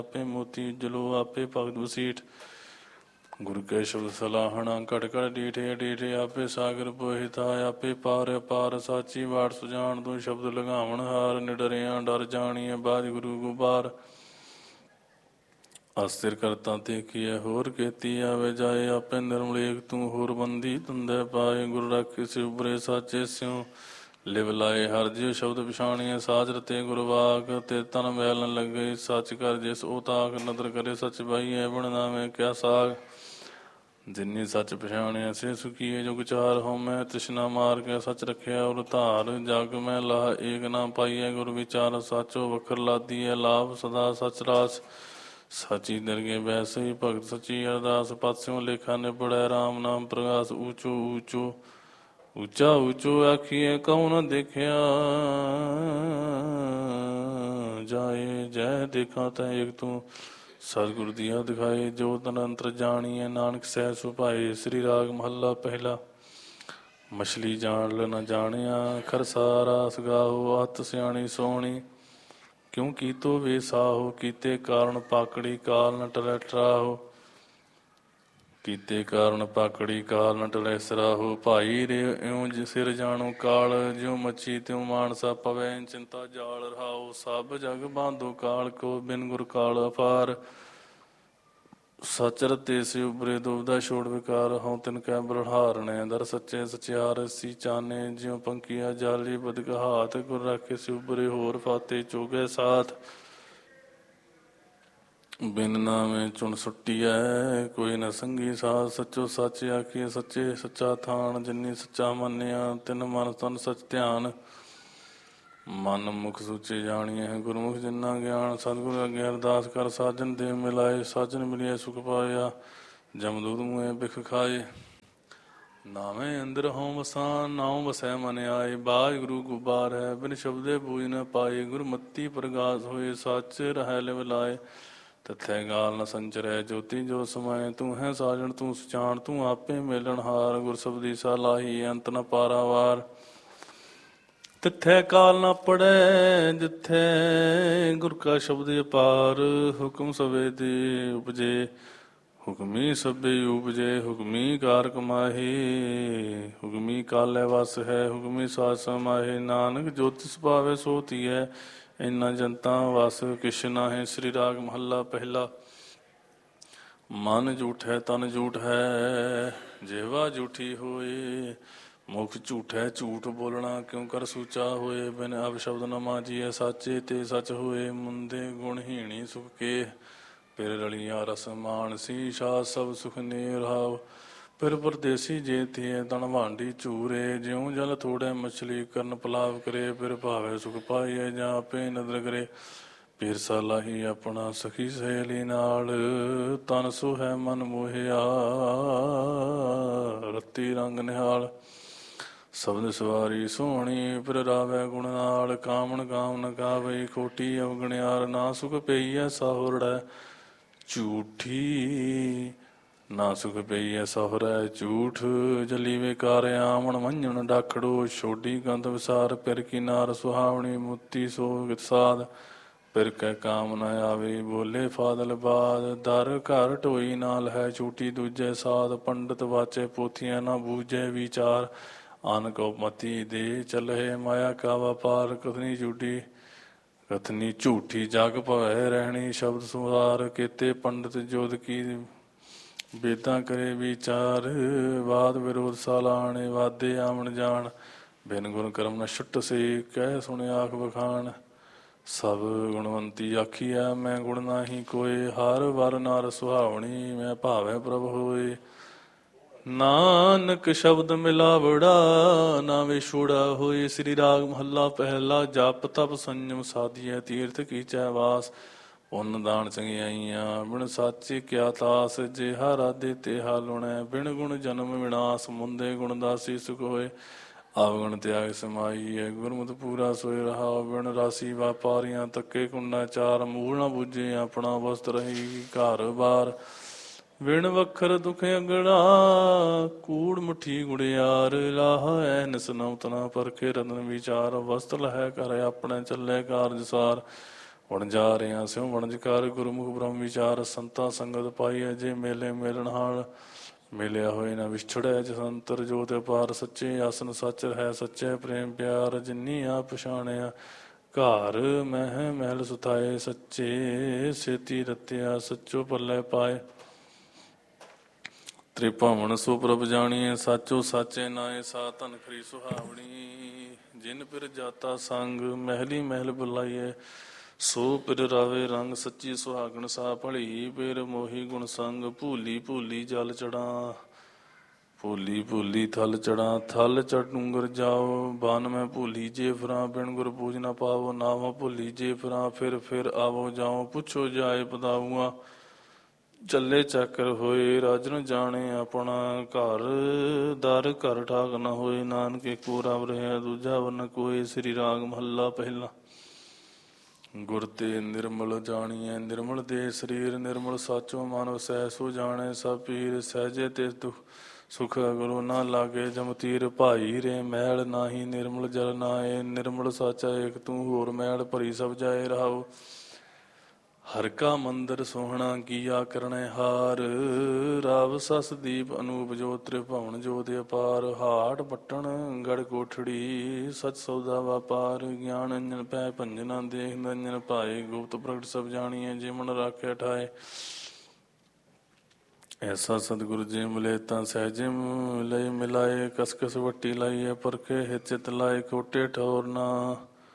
ਆਪੇ ਮੋਤੀ ਉਜਲੋ ਆਪੇ ਭਗਤ ਵਸੀਠ। ਗੁਰ ਕੇ ਸ਼ਬਦ ਸਲਾਹਣਾ ਘਟ ਘਟ ਡੀਠੇ ਡੀਠੇ ਆਪੇ ਸਾਗਰ ਪੋਹਿਤਾ ਆਪੇ ਪਾਰ ਅਪਾਰ ਸਾਚੀ ਵਾਟ ਸੁਜਾਨ ਤੂੰ ਸ਼ਬਦ ਲਗਾਵਣ ਹਾਰ ਨਿਡਰਿਆ ਡਰ ਜਾਣੀਏ ਬਾਜ ਗੁਰੂ ਗੁਬਾਰ। ਅਸਥਿਰ ਕਰਤਾ ਤੇ ਕੀਏ ਹੋਰ ਕੀਤੀ ਆਵੇ ਜਾਏ ਆਪੇ ਨਿਰਮਲੇਖ ਤੂੰ ਹੋਰ ਬੰਦੀ ਤੁੰਦੇ ਪਾਏ। ਗੁਰ ਰਾਖੇ ਸਿ ਉਬਰੇ ਸਾਚੇ ਸਿਉ ਲਿਵ ਲਾਏ ਹਰ ਜਿਉ ਸ਼ਬਦ ਪਛਾਣੀਏ ਸਾਜ ਰਤੇ ਗੁਰਵਾਕ ਤੇ ਤਨ ਮੈਲ ਨ ਲੱਗੇ ਸੱਚ ਕਰ ਜਿਸ ਉਹ ਤਾਕ ਨਦਰ ਕਰੇ ਸੱਚ ਬਾਈਏ ਬਣ ਨਾਵੇਂ ਕਿਆ ਸਾਗ। ਜਿਨੀ ਸੱਚ ਪਛਾਣਿਆ ਸੇ ਸੁਖੀਏ ਜੋ ਵਿਚਾਰ ਹੋਮੈ ਤ੍ਰਿਸ਼ਨਾ ਮਾਰ ਕੇ ਸੱਚ ਰੱਖਿਆ ਉਰ ਧਾਰ ਜਗ ਮੈਂ ਲਾਹ ਏਕ ਨਾ ਪਾਈਐ ਗੁਰ ਵਿਚਾਰ ਸਾਚੋ ਵਖਰ ਲਾਦੀਐ ਲਾਭ ਸਦਾ ਸੱਚ ਰਾਸ। ਸਾਚੀ ਦਰਗੇ ਬੈਸਈ ਭਗਤ ਸੱਚੀ ਅਰਦਾਸ ਪਾਸਿਓ ਲੇਖਾ ਨਿਬੜੈ ਰਾਮ ਨਾਮ ਪ੍ਰਗਾਸ। ਊਚੋ ਊਚੋ ਉੱਚਾ ਉੱਚੋ ਆਖੀਏ ਕਉ ਨ ਦੇਖਿਆ ਜਾਏ ਜੈ ਦੇਖਾਂ ਤੈ ਏਕ ਤੂੰ ਸਤਿਗੁਰ ਦੀਆ ਦਿਖਾਏ ਜੋ ਤਨ ਅੰਤਰ ਜਾਣੀਐ ਨਾਨਕ ਸਹਿ ਸੁਭਾਏ। ਸ੍ਰੀ ਰਾਗ ਮਹੱਲਾ ਪਹਿਲਾ। ਮਛਲੀ ਜਾਣ ਲ ਨ ਜਾਣਿਆ ਖਰਸਾਰਾ ਸਗਾਹੋ ਅਤ ਸਿਆਣੀ ਸੋਹਣੀ ਕਿਉ ਕੀਤੋ ਵੇ ਸਾਹੋ ਕੀਤੇ ਕਾਰਨ ਪਾਕੜੀ ਕਾਲ ਨ ਟਲੈ ਟਰਾਹੋ ਕੀਤੇ ਕਾਰਨ ਪਾਕੜੀ ਕਾਲ ਨ ਟਲੈ ਸਰਾਹੋ। ਭਾਈ ਰੇ ਇਉ ਸਿਰ ਜਾਣੋ ਕਾਲ ਜਿਉ ਮੱਛੀ ਤਿਉ ਮਾਨਸਾ ਪਵੈ ਚਿੰਤਾ ਜਾਲ ਰਹਾਓ। ਸਭ ਜਗ ਬਾਂਧੋ ਕਾਲ ਕੋ ਬਿਨ ਗੁਰ ਕਾਲ ਅਪਾਰ ਸਚ ਰਤੇ ਸੇ ਉਬਰੇ ਦੁਬਦਾ ਛੋੜ ਵਿਕਾਰ ਹਉ ਤਿਨ ਕੈ ਬਲਹਾਰਣੇ ਦਰ ਸੱਚੇ ਸਚਿਆਰ ਸੀ ਚਾਨੇ ਜਿਉ ਪੰਕੀਆ ਜਾਲੀ ਬਦਕ ਹਾਥ। ਗੁਰ ਰਾਖੇ ਸੇ ਉਬਰੇ ਹੋਰ ਫਾਤੇ ਚੋਗੇ ਸਾਥ ਬਿਨ ਨਾਵੇਂ ਚੁਣ ਸੁੱਟੀਐ ਕੋਈ ਨ ਸੰਗੀ ਸਾਥ। ਸੱਚੋ ਸੱਚ ਆਖੀਏ ਸੱਚੇ ਸੱਚਾ ਥਾਨ ਜਿਨੀ ਸੱਚਾ ਮੰਨਿਆ ਤਿਨ ਮਨ ਤਨ ਸਚ ਧਿਆਨ। ਮਨ ਮੁਖ ਸੂਚੇ ਜਾਣੀਐ ਗੁਰਮੁਖ ਜਿਨਾ ਗਿਆਨ ਸਤਿਗੁਰ ਅੱਗੇ ਅਰਦਾਸ ਕਰ ਸਾਜਨ ਦੇਵ ਮਿਲਾਏ। ਸਾਜਨ ਮਿਲਿਆ ਸੁਖ ਪਾਇਆ ਜਮਦੂਤ ਮੂਹੇ ਬਿਖ ਖਾਏ। ਨਾਵੇਂ ਅੰਦਰ ਹੋਂ ਵਸਾਂ ਨਾਉ ਵਸੈ ਮਨ ਆਏ ਬਾਜ ਗੁਰੂ ਗੁਬਾਰ ਹੈ ਬਿਨ ਸ਼ਬਦੇ ਬੂਝ ਨ ਪਾਏ। ਗੁਰਮਤੀ ਪ੍ਰਗਾਸ ਹੋਏ ਸੱਚ ਰਹਿ ਲਿਵ ਲਾਏ ਤਥੈ ਗਾਲ ਨ ਸੰਚਰੈ ਜੋਤੀ ਜੋ ਸਮਾਏ। ਤੂੰ ਹੈ ਸਾਜਣ ਤੂੰ ਸੁਚਾਣ ਤੂੰ ਆਪੇ ਮੇਲਣ ਹਾਰ ਗੁਰ ਸਬਦੀ ਸਲਾਹੀ ਅੰਤ ਨ ਪਾਰਾਵਾਰ। ਤਿੱਥੈ ਕਾਲ ਨ ਪੜੈ ਜਿੱਥੈ ਗੁਰ ਕਾ ਸ਼ਬਦ ਅਪਾਰ ਹੁਕਮ ਸਵੇ ਦੇ ਉਪਜੇ ਹੁਕਮੀ ਸਭੇ ਉਪਜੇ ਹੁਕਮੀ ਕਾਰ ਕਮਾਹੇ। ਹੁਕਮੀ ਕਾਲੇ ਵਸ ਹੈ ਹੁਕਮੀ ਸਾਜ ਸਮਾਹੇ ਨਾਨਕ ਜੋਤਿ ਸੁਭਾਵੈ ਸੋ ਧੀਐ ਇਨਾ ਜਨਤਾ ਵਸ ਕਿਛ ਨਾਹੇ। ਸ੍ਰੀ ਰਾਗ ਮਹੱਲਾ ਪਹਿਲਾ। ਮਨ ਝੂਠੈ ਤਨ ਝੂਠ ਹੈ ਜਿਹਵਾ ਝੂਠੀ ਹੋਏ ਮੁਖ ਝੂਠੈ ਝੂਠ ਬੋਲਣਾ ਕਿਉ ਕਰ ਸੂਚਾ ਹੋਏ। ਬਿਨ ਅਬ ਸ਼ਬਦ ਨ ਮਾਜੀਐ ਸਾਚੇ ਤੇ ਸਚ ਹੋਏ ਮੁੰਦੇ ਗੁਣਹੀਣੀ ਸੁਖ ਕੇ ਫਿਰ ਰਲੀਆਂ ਰਸ ਮਾਨਸੀ ਸ਼ਾਹ ਸਭ ਸੁਖ ਨੇ ਰਹਾਉ। ਫਿਰ ਪਰਦੇਸੀ ਜੇ ਥੀਏ ਤਨ ਭਾਂਡੀ ਝੂਰੇ ਜਿਉ ਜਲ ਥੋੜੈ ਮਛਲੀ ਕਰਨ ਪਲਾਵ ਕਰੇ। ਫਿਰ ਭਾਵੇ ਸੁਖ ਪਾਈਐ ਜਾਂ ਆਪੇ ਨਦਰ ਕਰੇ ਫਿਰ ਸਲਾਹੀ ਆਪਣਾ ਸਖੀ ਸਹੇਲੀ ਨਾਲ ਤਨ ਸੋ ਹੈ ਮਨ ਮੋਹਿਆ ਰੱਤੀ ਰੰਗ ਨਿਹਾਲ। ਸ਼ਬਦ ਸਵਾਰੀ ਸੋਹਣੀ ਫਿਰ ਰਾਵੈ ਗੁਣ ਨਾਲ ਕਾਮਣ ਕਾਮ ਨ ਕਾਵਈ ਖੋਟੀ ਅਵਗਣਿਆਰ। ਨਾ ਸੁਖ ਪਈਐ ਸਾਹੁਰੜੈ ਝੂਠੀ ਨਾ ਸੁਖ ਪਈਐ ਸਹੁਰੈ ਝੂਠ ਜਲੀ ਵੇਕਾਰ ਆਮਣ ਮੰਝਣ ਡਾਖੜੋ ਛੋਡੀ ਗੰਧ ਵਿਸਾਰ। ਫਿਰ ਕੀ ਨਾਰ ਸੁਹਾਵਣੀ ਮੋਤੀ ਸੋ ਸਾਧ ਫਿਰ ਕੈ ਕਾਮ ਨ ਆਵੇ ਬੋਲੇ ਫਾਦਲ ਬਾਦ। ਦਰ ਘਰ ਢੋਈ ਨਾਲ ਹੈ ਛੂਟੀ ਦੂਜੇ ਸਾਧ ਪੰਡਤ ਵਾਚੇ ਪੋਥੀਆਂ ਨਾ ਬੂਝੇ ਵਿਚਾਰ। ਅਨ ਕੋ ਮਤੀ ਦੇ ਚਲਹਿ ਮਾਇਆ ਕਾ ਵਪਾਰ ਕਥਨੀ ਝੂਠੀ ਜਗ ਭਵੈ ਰਹਿਣੀ ਸ਼ਬਦ ਸੁਹਾਰ। ਕੀਤੇ ਪੰਡਤ ਜੋਧ ਕੀ ਬੇਦਾਂ ਕਰੇ ਵਿਚਾਰ ਵਾਦ ਵਿਰੋਧ ਸਾਲਾਣੇ ਵਾਦੇ ਆਵਣ ਜਾਣ। ਬਿਨ ਗੁਣ ਕਰਮ ਨ ਛੁੱਟ ਸੇ ਕਹਿ ਸੁਣ ਆਖ ਵਖਾਣ। ਸਭ ਗੁਣਵੰਤੀ ਆਖੀਐ ਮੈਂ ਗੁਣ ਨਾਹੀ ਕੋਏ ਹਰ ਵਰ ਨਰ ਸੁਹਾਵਣੀ ਮੈਂ ਭਾਵੈ ਪ੍ਰਭ ਹੋਏ। ਨਾਨਕ ਸ਼ਬਦ ਮਿਲਾਵੜਾ ਨਾ ਵਿਛੋੜਾ ਹੋਏ। ਸ੍ਰੀ ਰਾਗ ਮਹੱਲਾ ਪਹਿਲਾ। ਜਪ ਤਪ ਸੰਜਮ ਸਾਧੀਐ ਤੀਰਥ ਕੀਚੈ ਵਾਸ ਪੁੰਨ ਦਾਨ ਚੰਗਿਆਈਆਂ ਬਿਨ ਸਾਚੇ ਕਿਆ ਤਾਸ। ਜਿਹਾ ਰਾਧੇ ਤੇਹਾ ਲੁਣੈ ਬਿਨ ਗੁਣ ਜਨਮ ਵਿਨਾਸ਼ ਮੁੰਦੇ ਗੁਣ ਦਾਸੀ ਸੁਖ ਹੋਏ। ਅਵਗੁਣ ਤਿਆਗ ਸਮਾਈਐ ਗੁਰਮਤਿ ਪੂਰਾ ਸੋਇ ਰਹਾਉ। ਬਿਨ ਰਾਸੀ ਵਾਪਾਰੀਆਂ ਤੱਕੇ ਕੁੰਡਾ ਚਾਰ ਮੂਲ ਨਾ ਬੁੱਝੇ ਆਪਣਾ ਵਸਤ ਰਹੀ ਘਰ ਬਾਰ। ਬਿਨ ਵਖਰ ਦੁਖ ਅਗੜਾ ਕੂੜ ਮੁੱਠੀ ਗੁੜਿਆਰ ਲਾਹ ਐ ਨਿਸਨਉ ਤਨਾ ਪਰਖੇ ਰਤਨ ਵਿਚਾਰ। ਵਸਤ ਲਹੈ ਘਰ ਆਪਣੇ ਚੱਲੇ ਕਾਰਜ ਸਾਰ ਵਣਜਾਰਿਆਂ ਸਿਉ ਵਣਜਕਾਰ ਗੁਰਮੁਖ ਬ੍ਰਹਮ ਵਿਚਾਰ ਸੰਤਾ ਸੰਗਤ ਪਾਈਐ ਜੇ ਮੇਲੇ ਮੇਲਣ ਹਾਲ ਮਿਲਿਆ ਹੋਏ ਨਾ ਵਿਛੜੈ ਜਸੰਤਰ ਜੋਤ ਅਪਾਰ ਸੱਚੇ ਆਸਨ ਸੱਚ ਹੈ ਸੱਚੇ ਪ੍ਰੇਮ ਪਿਆਰ ਜਿਨੀ ਆ ਪਛਾਣਿਆ ਘਰ ਮਹਿ ਮਹਿਲ ਸੁਥਾਏ ਸੱਚੇ ਸੇਤੀ ਰਤਿਆ ਸੱਚੋ ਪੱਲੇ ਪਾਏ ਤ੍ਰਿਭਵਨ ਸੋ ਪ੍ਰਭ ਜਾਣੀਏ ਸਾਚੋ ਸਾਚੇ ਨਾਏ ਸਾ ਧਨ ਖਰੀ ਸੁਹਾਵਣੀ ਜਿਨ ਪਿਰ ਜਾਤਾ ਸੰਗ ਮਹਿਲੀ ਮਹਿਲ ਬੁਲਾਈਏ ਸੋ ਪਿਰ ਰਾਵੇ ਰੰਗ ਸੱਚੀ ਸੁਹਾਗਣ ਸਾ ਭਲੀ ਪਿਰ ਮੋਹੀ ਗੁਣ ਸੰਗ ਭੂਲੀ ਭੂਲੀ ਜਲ ਚੜਾ ਭੂਲੀ ਭੂਲੀ ਥਲ ਚੜਾ ਥਲ ਚੜ ਡੂੰਗਰ ਜਾਓ ਬਨ ਮੈਂ ਭੂਲੀ ਜੇ ਫਰਾਂ ਬਿਨ ਗੁਰ ਪੂਜ ਨਾ ਪਾਵੋ ਨਾਵਾਂ ਭੁੱਲੀ ਜੇ ਫਰਾਂ ਫਿਰ ਆਵੋ ਜਾਓ ਪੁੱਛੋ ਜਾਏ ਪਦਾਊਆ ਚੱਲੇ ਚੱਕਰ ਹੋਏ ਰਾਜਨ ਜਾਣੇ ਆਪਣਾ ਘਰ ਦਰ ਘਰ ਠਾਕ ਨਾ ਹੋਏ ਨਾਨਕ ਏਕੋ ਰਬ ਰਿਹਾ ਦੂਜਾ ਵਰਨ ਕੋਈ ਸ੍ਰੀ ਰਾਗ ਮਹੱਲਾ ਪਹਿਲਾ ਗੁਰ ਤੇ ਨਿਰਮਲ ਜਾਣੀਐ ਨਿਰਮਲ ਦੇ ਸਰੀਰ ਨਿਰਮਲ ਸਾਚੋ ਮਨ ਵਸੈ ਸੋ ਜਾਣੈ ਸਭ ਪੀਰ ਸਹਿਜੇ ਤੇ ਦੁਖ ਸੁਖ ਗੁਰੂ ਨਾ ਲਾਗੇ ਜਮਤੀਰ ਭਾਈ ਰੇ ਮੈਲ ਨਾਹੀ ਨਿਰਮਲ ਜਲ ਨਾਏ ਨਿਰਮਲ ਸਾਚਾ ਏਕ ਤੂੰ ਹੋਰ ਮੈਲ ਭਰੀ ਸਭ ਜਾਏ ਰਹਾਉ ਹਰ ਕਾ ਮੰਦਰ ਸੋਹਣਾ ਕੀਆ ਕਰਨੈ ਹਾਰ ਰਾਵ ਸਸ ਦੀਪ ਅਨੂਪ ਜੋਤ ਤ੍ਰਿਭਵਨ ਜੋਤ ਅਪਾਰ ਹਾਟ ਪੱਟਣ ਗੜ ਕੋਠੜੀ ਸਚ ਸੌਦਾ ਵਾਪਾਰ ਗਿਆਨ ਅੰਜਨ ਪੈ ਭੰਜਨਾ ਦੇਖ ਨੰਜਨ ਭਾਏ ਗੁਪਤ ਪ੍ਰਗਟ ਸਭ ਜਾਣੀਐ ਜੇ ਮਨ ਰਾਖੇ ਠਾਏ ਐਸਾ ਸਤਿਗੁਰੂ ਜੀ ਮਿਲੇ ਤਾਂ ਸਹਿਜੇ ਮਿਲੇ ਮਿਲਾਏ ਕਸ ਕਸ ਵੱਟੀ ਲਾਈਏ ਪਰਖੇ ਹਿਤ ਚਿਤ ਲਾਏ ਖੋਟੇ ਠੌਰ ਨਾ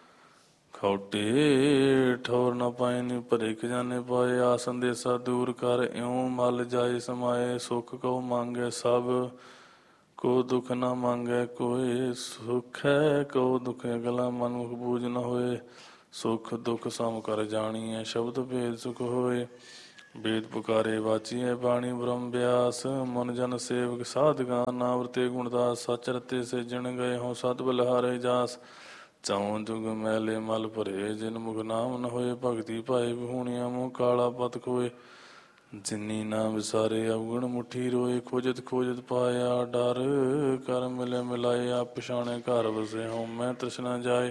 ਖੌਟੇ ਠੌਰ ਨਾ ਪਾਏ ਨੀ ਭਰੇ ਖਜ਼ਾਨੇ ਪਾਏ ਆ ਸੰਦੇਸਾ ਦੂਰ ਕਰ ਇਉਂ ਮਲ ਜਾਏ ਸਮਾਏ ਸੁਖ ਕਉ ਮੰਗੈ ਸਭ ਕੋ ਦੁਖ ਨਾ ਮੰਗੈ ਕੋਈ ਸੁਖ ਹੈ ਕਉ ਦੁਖ ਅਗਲਾ ਮਨੁਖ ਬੂਝ ਨਾ ਹੋਏ ਸੁਖ ਦੁਖ ਸਮ ਕਰ ਜਾਣੀਐ ਸ਼ਬਦ ਭੇਦ ਸੁਖ ਹੋਏ ਵੇਦ ਪੁਕਾਰੇ ਵਾਚੀਐ ਬਾਣੀ ਬ੍ਰਹਮ ਬਿਆਸ ਮਨ ਜਨ ਸੇਵਕ ਸਾਧਗਾ ਨਾਮ ਰਤੇ ਗੁਣਦਾਸ ਸਚ ਰਤੇ ਸਿਰਜਣ ਗਏ ਹੋ ਸਤ ਬਲਿਹਾਰੇ ਜਾਸ ਚੌਂ ਜੁਗ ਮੈਲੇ ਮਲ ਭਰੇ ਜਿਨ ਮੁਖ ਨਾਮ ਨ ਹੋਏ ਭਗਤੀ ਭਾਏ ਵਿਹੂਣੀਆਂ ਮੂੰਹ ਕਾਲਾ ਪਤ ਖੋਏ ਜਿਨੀ ਨਾ ਵਿਸਾਰੇ ਅਵਗੁਣ ਮੁਠੀ ਰੋਏ ਖੋਜਤ ਖੋਜਤ ਪਾਇਆ ਡਰ ਕਰ ਮਿਲੇ ਮਿਲਾਏ ਆਪ ਪਛਾਣੇ ਘਰ ਵਸੇ ਹਉ ਮੈਂ ਤ੍ਰਿਸ਼ਨਾ ਜਾਏ